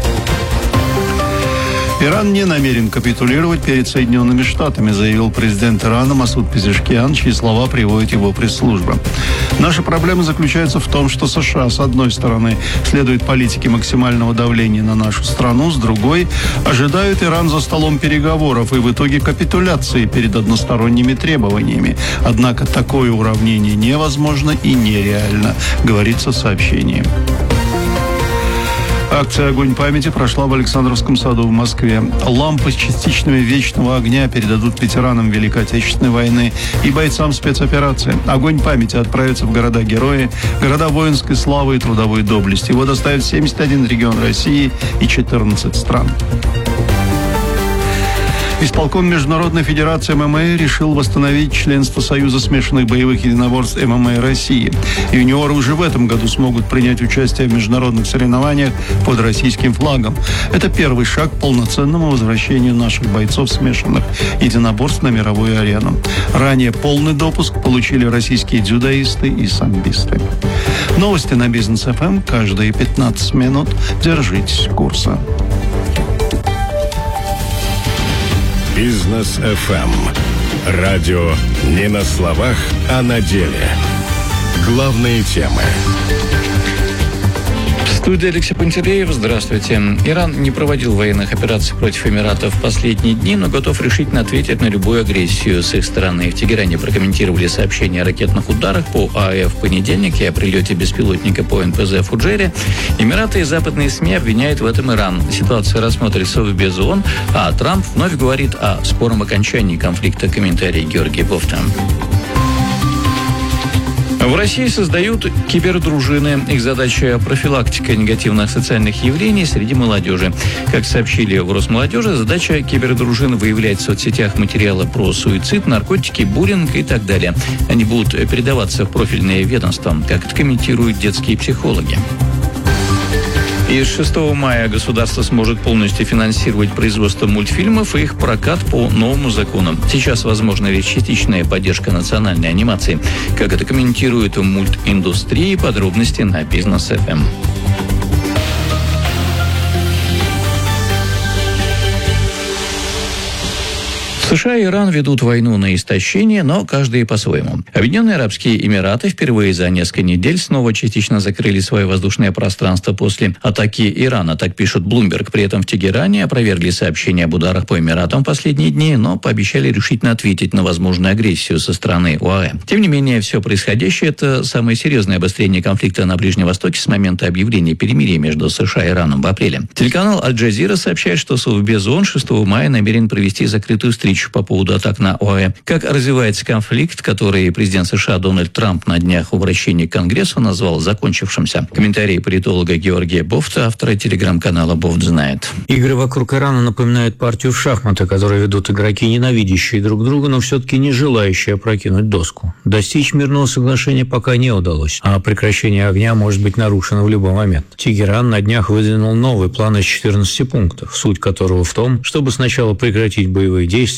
Иран не намерен капитулировать перед Соединенными Штатами, заявил президент Ирана Масуд Пезешкиан, чьи слова приводит его пресс-служба. Наша проблема заключается в том, что США, с одной стороны, следует политике максимального давления на нашу страну, с другой, ожидают Иран за столом переговоров и в итоге капитуляции перед односторонними требованиями. Однако такое уравнение невозможно и нереально, говорится в сообщении. Акция «Огонь памяти» прошла в Александровском саду в Москве. Лампы с частичными вечного огня передадут ветеранам Великой Отечественной войны и бойцам спецоперации. «Огонь памяти» отправится в города-герои, города воинской славы и трудовой доблести. Его доставят в 71 регион России и 14 стран. Исполком Международной Федерации ММА решил восстановить членство Союза смешанных боевых единоборств ММА России. Юниоры уже в этом году смогут принять участие в международных соревнованиях под российским флагом. Это первый шаг к полноценному возвращению наших бойцов смешанных единоборств на мировую арену. Ранее полный допуск получили российские дзюдоисты и самбисты. Новости на Бизнес ФМ каждые 15 минут. Держитесь курса. Бизнес ФМ. Радио не на словах, а на деле. Главные темы. Студия Алексей Пантелеев. Здравствуйте. Иран не проводил военных операций против Эмиратов в последние дни, но готов решительно ответить на любую агрессию с их стороны. В Тегеране прокомментировали сообщения о ракетных ударах по АЭФ в понедельник и о прилете беспилотника по НПЗ в Фуджейре. Эмираты и западные СМИ обвиняют в этом Иран. Ситуация рассмотрится в без ООН, а Трамп вновь говорит о скором окончании конфликта. Комментарий Георгия Бофта. В России создают кибердружины. Их задача – профилактика негативных социальных явлений среди молодежи. Как сообщили в Росмолодежи, задача кибердружин – выявлять в соцсетях материалы про суицид, наркотики, буллинг и так далее. Они будут передаваться в профильные ведомства, как это комментируют детские психологи. И с 6 мая государство сможет полностью финансировать производство мультфильмов и их прокат по новому закону. Сейчас возможна лишь частичная поддержка национальной анимации. Как это комментирует в мультиндустрии, подробности на Бизнес ФМ. США и Иран ведут войну на истощение, но каждый по-своему. Объединенные Арабские Эмираты впервые за несколько недель снова частично закрыли свое воздушное пространство после атаки Ирана, так пишет Bloomberg. При этом в Тегеране опровергли сообщения об ударах по Эмиратам в последние дни, но пообещали решительно ответить на возможную агрессию со стороны ОАЭ. Тем не менее, все происходящее – это самое серьезное обострение конфликта на Ближнем Востоке с момента объявления перемирия между США и Ираном в апреле. Телеканал Аль-Джазира сообщает, что Совбез ООН 6 мая намерен провести закрытую встречу по поводу атак на ОАЭ. Как развивается конфликт, который президент США Дональд Трамп на днях в обращении к Конгрессу назвал закончившимся? Комментарий политолога Георгия Бофта, автора телеграм-канала «Бофт знает». Игры вокруг Ирана напоминают партию в шахматы, которые ведут игроки, ненавидящие друг друга, но все-таки не желающие опрокинуть доску. Достичь мирного соглашения пока не удалось, а прекращение огня может быть нарушено в любой момент. Тегеран на днях выдвинул новый план из 14 пунктов, суть которого в том, чтобы сначала прекратить боевые действия,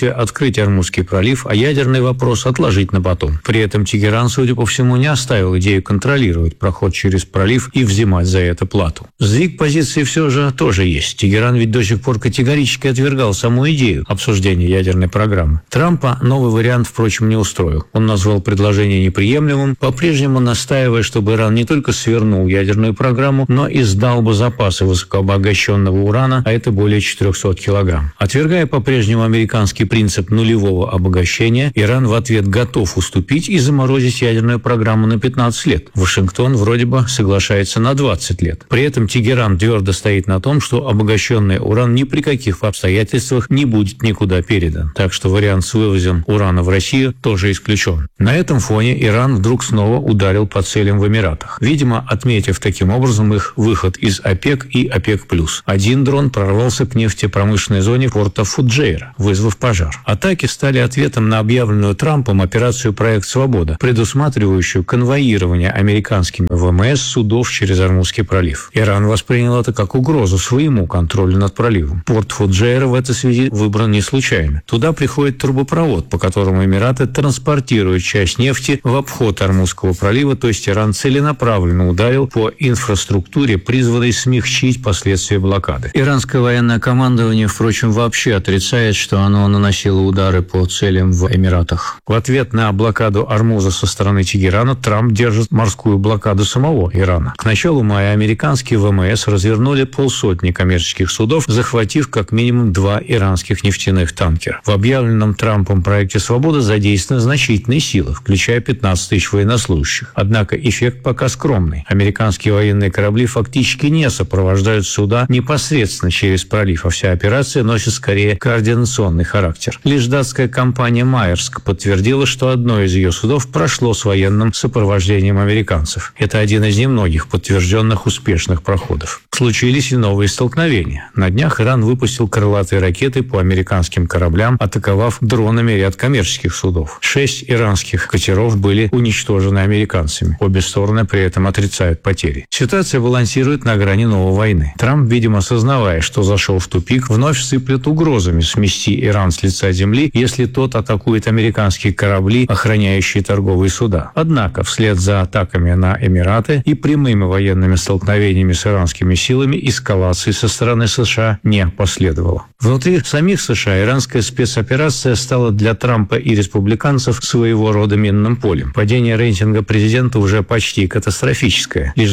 действия открыть Ормузский пролив, а ядерный вопрос отложить на потом. При этом Тегеран, судя по всему, не оставил идею контролировать проход через пролив и взимать за это плату. Сдвиг позиции все же тоже есть. Тегеран ведь до сих пор категорически отвергал саму идею обсуждения ядерной программы. Трампа новый вариант, впрочем, не устроил. Он назвал предложение неприемлемым, по-прежнему настаивая, чтобы Иран не только свернул ядерную программу, но и сдал бы запасы высокообогащенного урана, а это более 400 килограмм. Отвергая по-прежнему американский принцип нулевого обогащения, Иран в ответ готов уступить и заморозить ядерную программу на 15 лет. Вашингтон вроде бы соглашается на 20 лет. При этом Тегеран твердо стоит на том, что обогащенный уран ни при каких обстоятельствах не будет никуда передан. Так что вариант с вывозом урана в Россию тоже исключен. На этом фоне Иран вдруг снова ударил по целям в Эмиратах. Видимо, отметив таким образом их выход из ОПЕК и ОПЕК+. Один дрон прорвался к нефтепромышленной зоне порта Фуджейра, вызвав пожар. Атаки стали ответом на объявленную Трампом операцию «Проект Свобода», предусматривающую конвоирование американскими ВМС судов через Ормузский пролив. Иран воспринял это как угрозу своему контролю над проливом. Порт Фуджейра в этой связи выбран не случайно. Туда приходит трубопровод, по которому Эмираты транспортируют часть нефти в обход Ормузского пролива, то есть Иран целенаправленно ударил по инфраструктуре, призванной смягчить последствия блокады. Иранское военное командование, впрочем, вообще отрицает, что оно наносило удары по целям в Эмиратах. В ответ на блокаду Ормуза со стороны Тегерана Трамп держит морскую блокаду самого Ирана. К началу мая американские ВМС развернули 500 коммерческих судов, захватив как минимум 2 иранских нефтяных танкера. В объявленном Трампом проекте «Свобода» задействованы значительные силы, включая 15 тысяч военнослужащих. Однако эффект пока скромный. Американские военные корабли фактически не сопровождают суда непосредственно через пролив, а вся операция носит скорее координационный характер. Лишь датская компания «Майерск» подтвердила, что одно из ее судов прошло с военным сопровождением американцев. Это один из немногих подтвержденных успешных проходов. Случились и новые столкновения. На днях Иран выпустил крылатые ракеты по американским кораблям, атаковав дронами ряд коммерческих судов. 6 иранских катеров были уничтожены американцами. Обе стороны при этом отрицают потери. Ситуация балансирует на грани новой войны. Трамп, видимо, осознавая, что зашел в тупик, вновь сыплет угрозами смести Иран с лица земли, если тот атакует американские корабли, охраняющие торговые суда. Однако, вслед за атаками на Эмираты и прямыми военными столкновениями с иранскими силами, эскалации со стороны США не последовало. Внутри самих США иранская спецоперация стала для Трампа и республиканцев своего рода минным полем. Падение рейтинга президента уже почти катастрофическое. Лишь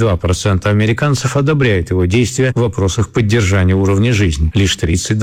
22% американцев одобряют его действия в вопросах поддержания уровня жизни. Лишь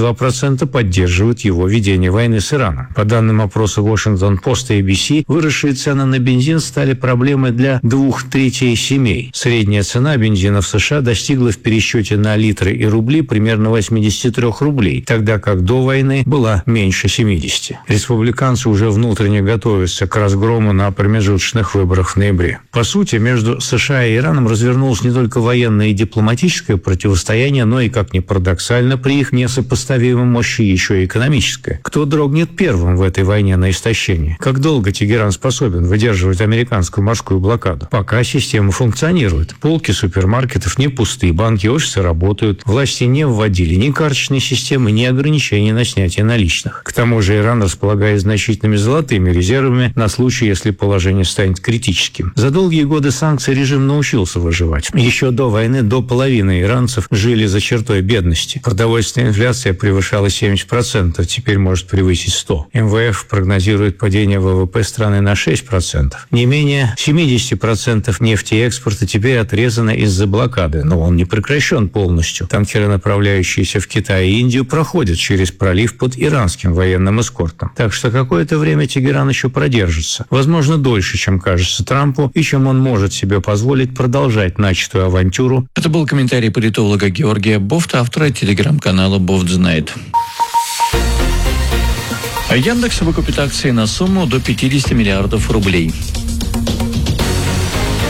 32% поддерживают его ведение войны с Ираном. По данным опроса Washington Post и ABC, выросшие цены на бензин стали проблемой для 2/3 семей. Средняя цена бензина в США достигла в пересчете на литры и рубли примерно 83 рублей, тогда как до войны была меньше 70. Республиканцы уже внутренне готовятся к разгрому на промежуточных выборах в ноябре. По сути, между США и Ираном развернулось не только военное и дипломатическое противостояние, но и, как ни парадоксально, при их несопоставимой мощи еще и экономическое. Кто дрогнет первым в этой войне на истощение? Как долго Тегеран способен выдерживать американскую морскую блокаду? Пока система функционирует. Полки супермаркетов не пусты, банки и офисы работают. Власти не вводили ни карточной системы, ни ограничений на снятие наличных. К тому же Иран располагает значительными золотыми резервами на случай, если положение станет критическим. За долгие годы санкций режим научился выживать. Еще до войны до половины иранцев жили за чертой бедности. Продовольственная инфляция превышала 70%, теперь может превысить 100%. МВФ прогнозирует падение ВВП страны на 6%. Не менее 70% нефтеэкспорта теперь отрезано из-за блокады, но он не прекращен полностью. Танкеры, направляющиеся в Китай и Индию, проходят через пролив под иранским военным эскортом. Так что какое-то время Тегеран еще продержится. Возможно, дольше, чем кажется Трампу, и чем он может себе позволить продолжать начатую авантюру. Это был комментарий политолога Георгия Бофта, автора телеграм-канала «Бофт знает». Яндекс выкупит акции на сумму до 50 миллиардов рублей.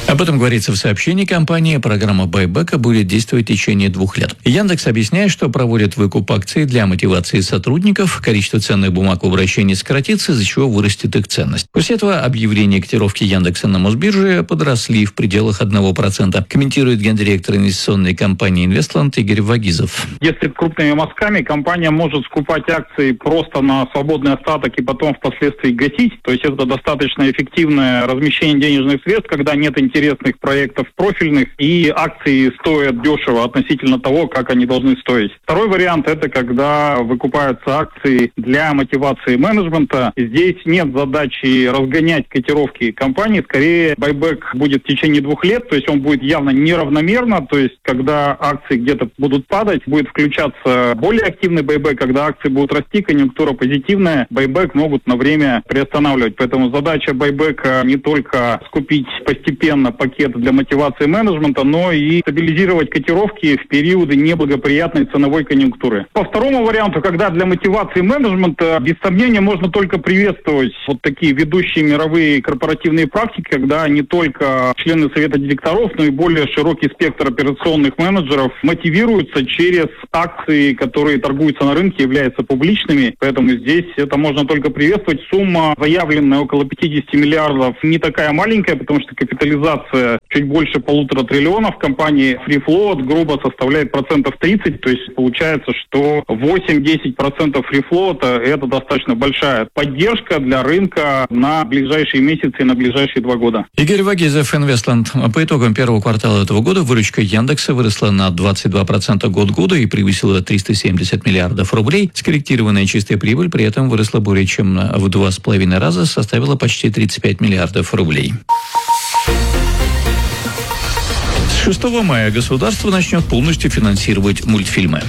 Об этом говорится в сообщении компании. Программа байбека будет действовать в течение 2 лет. Яндекс объясняет, что проводит выкуп акций для мотивации сотрудников. Количество ценных бумаг в обращении сократится, из-за чего вырастет их ценность. После этого объявления котировки Яндекса на Мосбирже подросли в пределах 1%. Комментирует гендиректор инвестиционной компании «Инвестланд» Игорь Вагизов. Если крупными мазками, компания может скупать акции просто на свободный остаток и потом впоследствии гасить. То есть это достаточно эффективное размещение денежных средств, когда нет интересных проектов профильных и акции стоят дешево относительно того, как они должны стоить. Второй вариант – это когда выкупаются акции для мотивации менеджмента. Здесь нет задачи разгонять котировки компании. Скорее, байбек будет в течение 2 лет, то есть он будет явно неравномерно. То есть когда акции где-то будут падать, будет включаться более активный байбек. Когда акции будут расти, конъюнктура позитивная, байбек могут на время приостанавливать. Поэтому задача байбека не только скупить постепенно пакет для мотивации менеджмента, но и стабилизировать котировки в периоды неблагоприятной ценовой конъюнктуры. По второму варианту, когда для мотивации менеджмента, без сомнения, можно только приветствовать вот такие ведущие мировые корпоративные практики, когда не только члены совета директоров, но и более широкий спектр операционных менеджеров мотивируются через акции, которые торгуются на рынке, являются публичными. Поэтому здесь это можно только приветствовать. Сумма, заявленная около 50 миллиардов, не такая маленькая, потому что капитализация чуть больше 1,5 триллиона в компании Free Float грубо составляет 30%. То есть получается, что 8-10% Free Float это достаточно большая поддержка для рынка на ближайшие месяцы и на ближайшие 2 года. Игорь Вагизов, Инвестланд. По итогам первого квартала этого года выручка Яндекса выросла на 22% год к году и превысила 370 миллиардов рублей. Скорректированная чистая прибыль при этом выросла более чем в 2,5 раза, составила почти 35 миллиардов рублей. С 6 мая государство начнет полностью финансировать мультфильмы.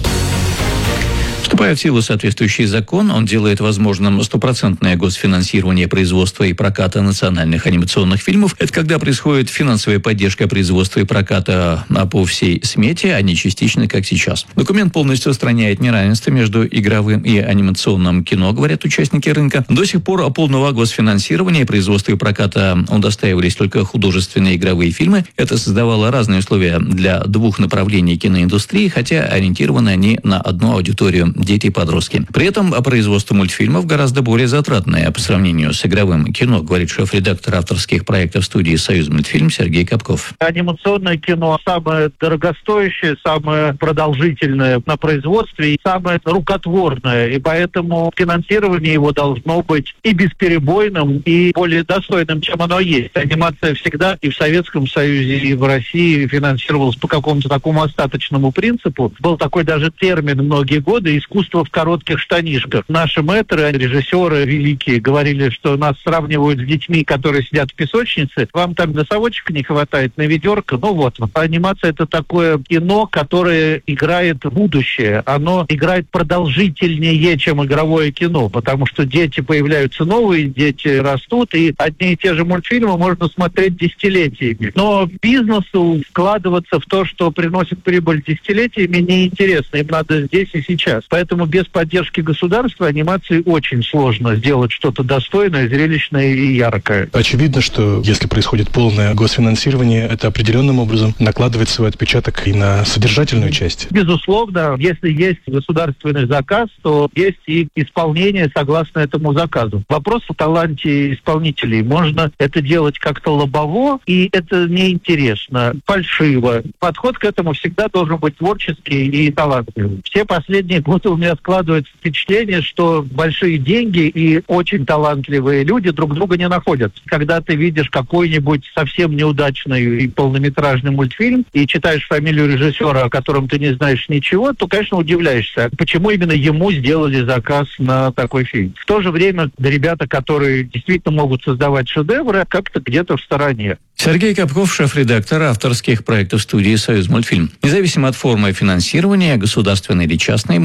Вступая в силу соответствующий закон, он делает возможным 100% госфинансирование производства и проката национальных анимационных фильмов. Это когда происходит финансовая поддержка производства и проката по всей смете, а не частично, как сейчас. Документ полностью устраняет неравенство между игровым и анимационным кино, говорят участники рынка. До сих пор полного госфинансирования производства и проката удостаивались только художественные игровые фильмы. Это создавало разные условия для 2 направлений киноиндустрии, хотя ориентированы они на одну аудиторию – дети и подростки. При этом производство мультфильмов гораздо более затратное по сравнению с игровым кино, говорит шеф-редактор авторских проектов студии «Союзмультфильм» Сергей Капков. Анимационное кино самое дорогостоящее, самое продолжительное на производстве и самое рукотворное. И поэтому финансирование его должно быть и бесперебойным, и более достойным, чем оно есть. Анимация всегда и в Советском Союзе, и в России финансировалась по какому-то такому остаточному принципу. Был такой даже термин многие годы – искусство в коротких штанишках. Наши мэтры, режиссеры великие, говорили, что нас сравнивают с детьми, которые сидят в песочнице. Вам там носовочек не хватает, на ведерко. Ну вот. Анимация – это такое кино, которое играет будущее. Оно играет продолжительнее, чем игровое кино, потому что дети появляются новые, дети растут, и одни и те же мультфильмы можно смотреть десятилетиями. Но бизнесу вкладываться в то, что приносит прибыль десятилетиями, неинтересно. Им надо здесь и сейчас. Поэтому без поддержки государства анимации очень сложно сделать что-то достойное, зрелищное и яркое. Очевидно, что если происходит полное госфинансирование, это определенным образом накладывает свой отпечаток и на содержательную часть. Безусловно, если есть государственный заказ, то есть и исполнение согласно этому заказу. Вопрос в таланте исполнителей. Можно это делать как-то лобово, и это неинтересно, фальшиво. Подход к этому всегда должен быть творческий и талантливый. Все последние годы у меня складывается впечатление, что большие деньги и очень талантливые люди друг друга не находят. Когда ты видишь какой-нибудь совсем неудачный полнометражный мультфильм и читаешь фамилию режиссера, о котором ты не знаешь ничего, то, конечно, удивляешься, почему именно ему сделали заказ на такой фильм. В то же время ребята, которые действительно могут создавать шедевры, как-то где-то в стороне. Сергей Капков, шеф-редактор авторских проектов студии «Союзмультфильм». Независимо от формы финансирования, государственные или частные, мультфильмы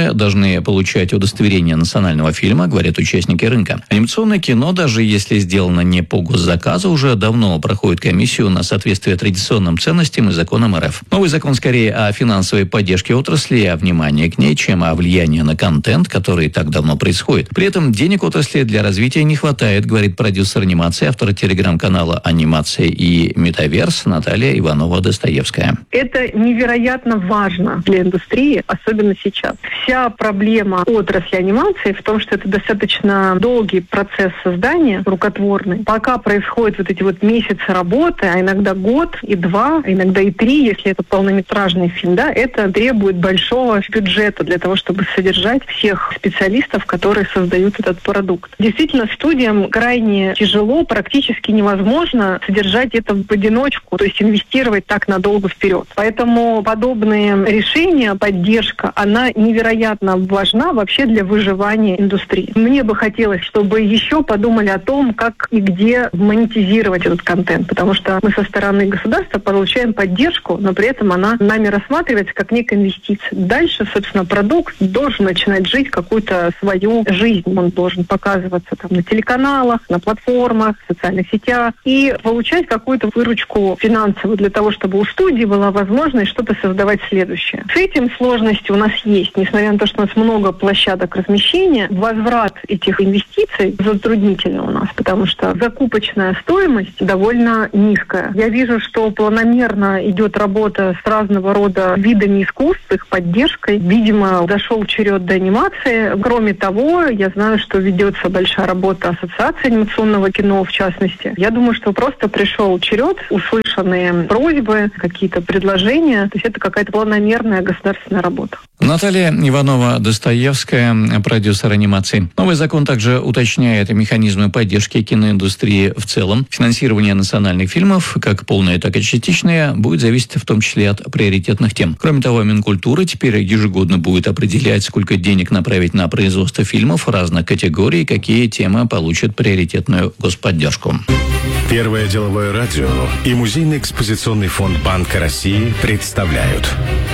фильмы должны получать удостоверение национального фильма, говорят участники рынка. Анимационное кино, даже если сделано не по госзаказу, уже давно проходит комиссию на соответствие традиционным ценностям и законам РФ. Новый закон скорее о финансовой поддержке отрасли и о внимании к ней, чем о влиянии на контент, который так давно происходит. При этом денег отрасли для развития не хватает, говорит продюсер анимации, автор телеграм-канала «Анимация и Метаверс» Наталья Иванова-Достоевская. Это невероятно важно для индустрии, особенно сейчас. Вся проблема отрасли анимации в том, что это достаточно долгий процесс создания, рукотворный. Пока происходят вот эти вот месяцы работы, а иногда год и два, а иногда и три, если это полнометражный фильм, да, это требует большого бюджета для того, чтобы содержать всех специалистов, которые создают этот продукт. Действительно, студиям крайне тяжело, практически невозможно содержать это в одиночку, то есть инвестировать так надолго вперед. Поэтому подобные решения, поддержка, она невероятно важна вообще для выживания индустрии. Мне бы хотелось, чтобы еще подумали о том, как и где монетизировать этот контент, потому что мы со стороны государства получаем поддержку, но при этом она нами рассматривается как некая инвестиция. Дальше, собственно, продукт должен начинать жить какую-то свою жизнь. Он должен показываться там на телеканалах, на платформах, в социальных сетях и получать какую-то выручку финансовую для того, чтобы у студии была возможность что-то создавать следующее. С этим сложности у нас есть. Несмотря на то, что у нас много площадок размещения, возврат этих инвестиций затруднительный у нас, потому что закупочная стоимость довольно низкая. Я вижу, что планомерно идет работа с разного рода видами искусств, их поддержкой. Видимо, дошел черед до анимации. Кроме того, я знаю, что ведется большая работа Ассоциации анимационного кино, в частности. Я думаю, что просто пришел черед, услышанные просьбы, какие-то предложения. То есть это какая-то планомерная государственная работа. Наталья Иванова-Достоевская, продюсер анимации. Новый закон также уточняет механизмы поддержки киноиндустрии в целом. Финансирование национальных фильмов, как полное, так и частичное, будет зависеть в том числе от приоритетных тем. Кроме того, Минкультура теперь ежегодно будет определять, сколько денег направить на производство фильмов разных категорий, какие темы получат приоритетную господдержку. Первое деловое радио и музейный экспозиционный фонд Банка России представляют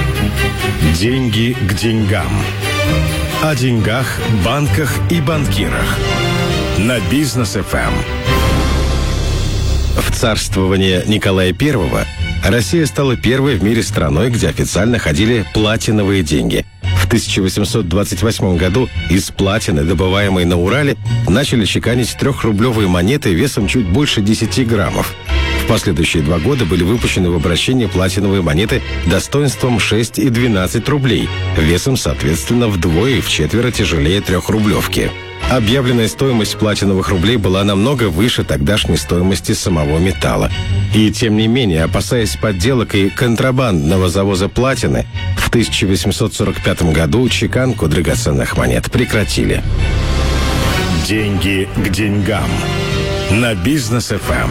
«Деньги к деньгам». О деньгах, банках и банкирах. На Бизнес-ФМ. В царствование Николая I Россия стала первой в мире страной, где официально ходили платиновые деньги. В 1828 году из платины, добываемой на Урале, начали чеканить 3-рублевые монеты весом чуть больше 10 граммов. В последующие 2 года были выпущены в обращение платиновые монеты достоинством 6 и 12 рублей, весом, соответственно, вдвое и вчетверо тяжелее 3-рублевки. Объявленная стоимость платиновых рублей была намного выше тогдашней стоимости самого металла. И тем не менее, опасаясь подделок и контрабандного завоза платины, в 1845 году чеканку драгоценных монет прекратили. Деньги к деньгам. На Бизнес-ФМ.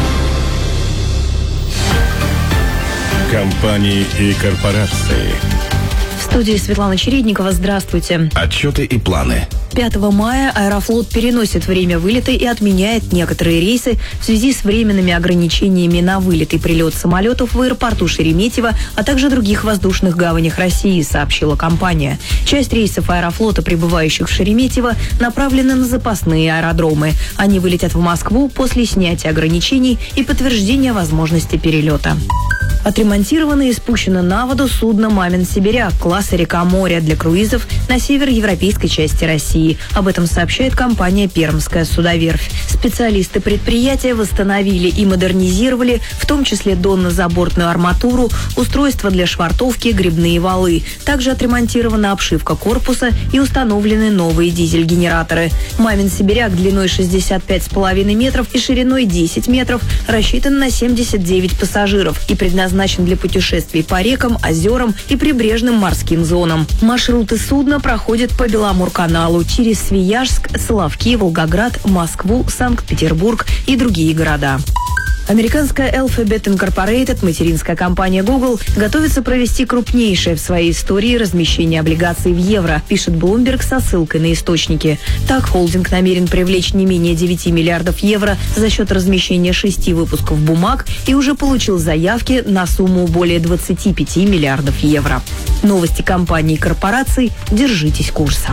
Компании и корпорации. В студии Светлана Чередникова. Здравствуйте. Отчеты и планы. 5 мая Аэрофлот переносит время вылета и отменяет некоторые рейсы в связи с временными ограничениями на вылет и прилет самолетов в аэропорту Шереметьево, а также других воздушных гаванях России, сообщила компания. Часть рейсов Аэрофлота, прибывающих в Шереметьево, направлены на запасные аэродромы. Они вылетят в Москву после снятия ограничений и подтверждения возможности перелета. Отремонтировано и спущено на воду судно «Мамин Сибиряк» класса «Река-море» для круизов на североевропейской части России. Об этом сообщает компания «Пермская судоверфь». Специалисты предприятия восстановили и модернизировали, в том числе донно-забортную арматуру, устройства для швартовки, гребные валы. Также отремонтирована обшивка корпуса и установлены новые дизель-генераторы. «Мамин Сибиряк» длиной 65,5 метров и шириной 10 метров рассчитан на 79 пассажиров и предназначен для путешествий по рекам, озерам и прибрежным морским зонам. Маршруты судна проходят по Беломорканалу через Свияжск, Соловки, Волгоград, Москву, Санкт-Петербург и другие города. Американская Alphabet Incorporated, материнская компания Google, готовится провести крупнейшее в своей истории размещение облигаций в евро, пишет Bloomberg со ссылкой на источники. Так, холдинг намерен привлечь не менее 9 миллиардов евро за счет размещения 6 выпусков бумаг и уже получил заявки на сумму более 25 миллиардов евро. Новости компаний и корпораций. Держитесь курса.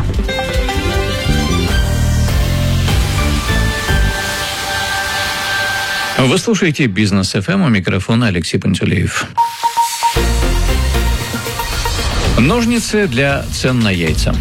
Вы слушаете «Бизнес ФМ», у микрофона Алексей Пантелеев. Ножницы для цен на яйца.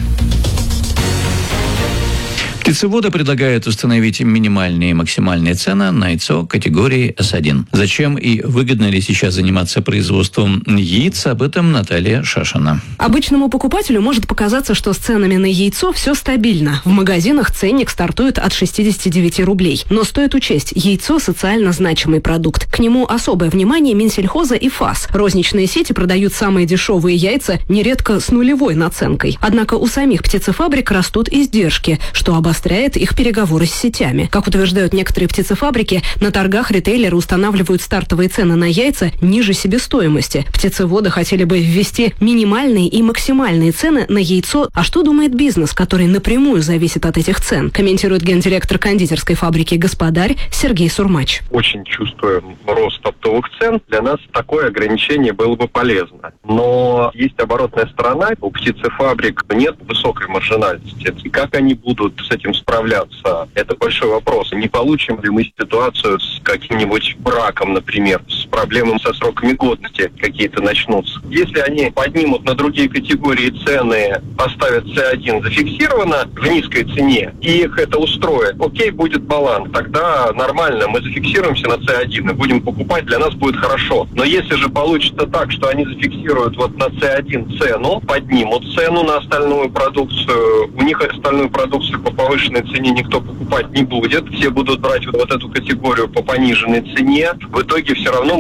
Птицеводы предлагают установить минимальные и максимальные цены на яйцо категории S1. Зачем и выгодно ли сейчас заниматься производством яиц, об этом Наталья Шашина. Обычному покупателю может показаться, что с ценами на яйцо все стабильно. В магазинах ценник стартует от 69 рублей. Но стоит учесть, яйцо – социально значимый продукт. К нему особое внимание Минсельхоза и ФАС. Розничные сети продают самые дешевые яйца, нередко с нулевой наценкой. Однако у самих птицефабрик растут издержки, что обостряет их переговоры с сетями. Как утверждают некоторые птицефабрики, на торгах ритейлеры устанавливают стартовые цены на яйца ниже себестоимости. Птицеводы хотели бы ввести минимальные и максимальные цены на яйцо. А что думает бизнес, который напрямую зависит от этих цен? Комментирует гендиректор кондитерской фабрики «Господарь» Сергей Сурмач. Очень чувствуем рост оптовых цен. Для нас такое ограничение было бы полезно. Но есть оборотная сторона. У птицефабрик нет высокой маржинальности. И как они будут с этим справляться? Это большой вопрос. Не получим ли мы ситуацию с каким-нибудь браком, например, с проблемами со сроками годности какие-то начнутся? Если они поднимут на другие категории цены, поставят C1 зафиксировано в низкой цене, и их это устроит, окей, будет баланс. Тогда нормально, мы зафиксируемся на C1 и будем покупать, для нас будет хорошо. Но если же получится так, что они зафиксируют вот на C1 цену, поднимут цену на остальную продукцию, у них остальную продукцию по повышенной цене никто покупать не будет, все будут брать вот эту категорию по пониженной цене, в итоге все равно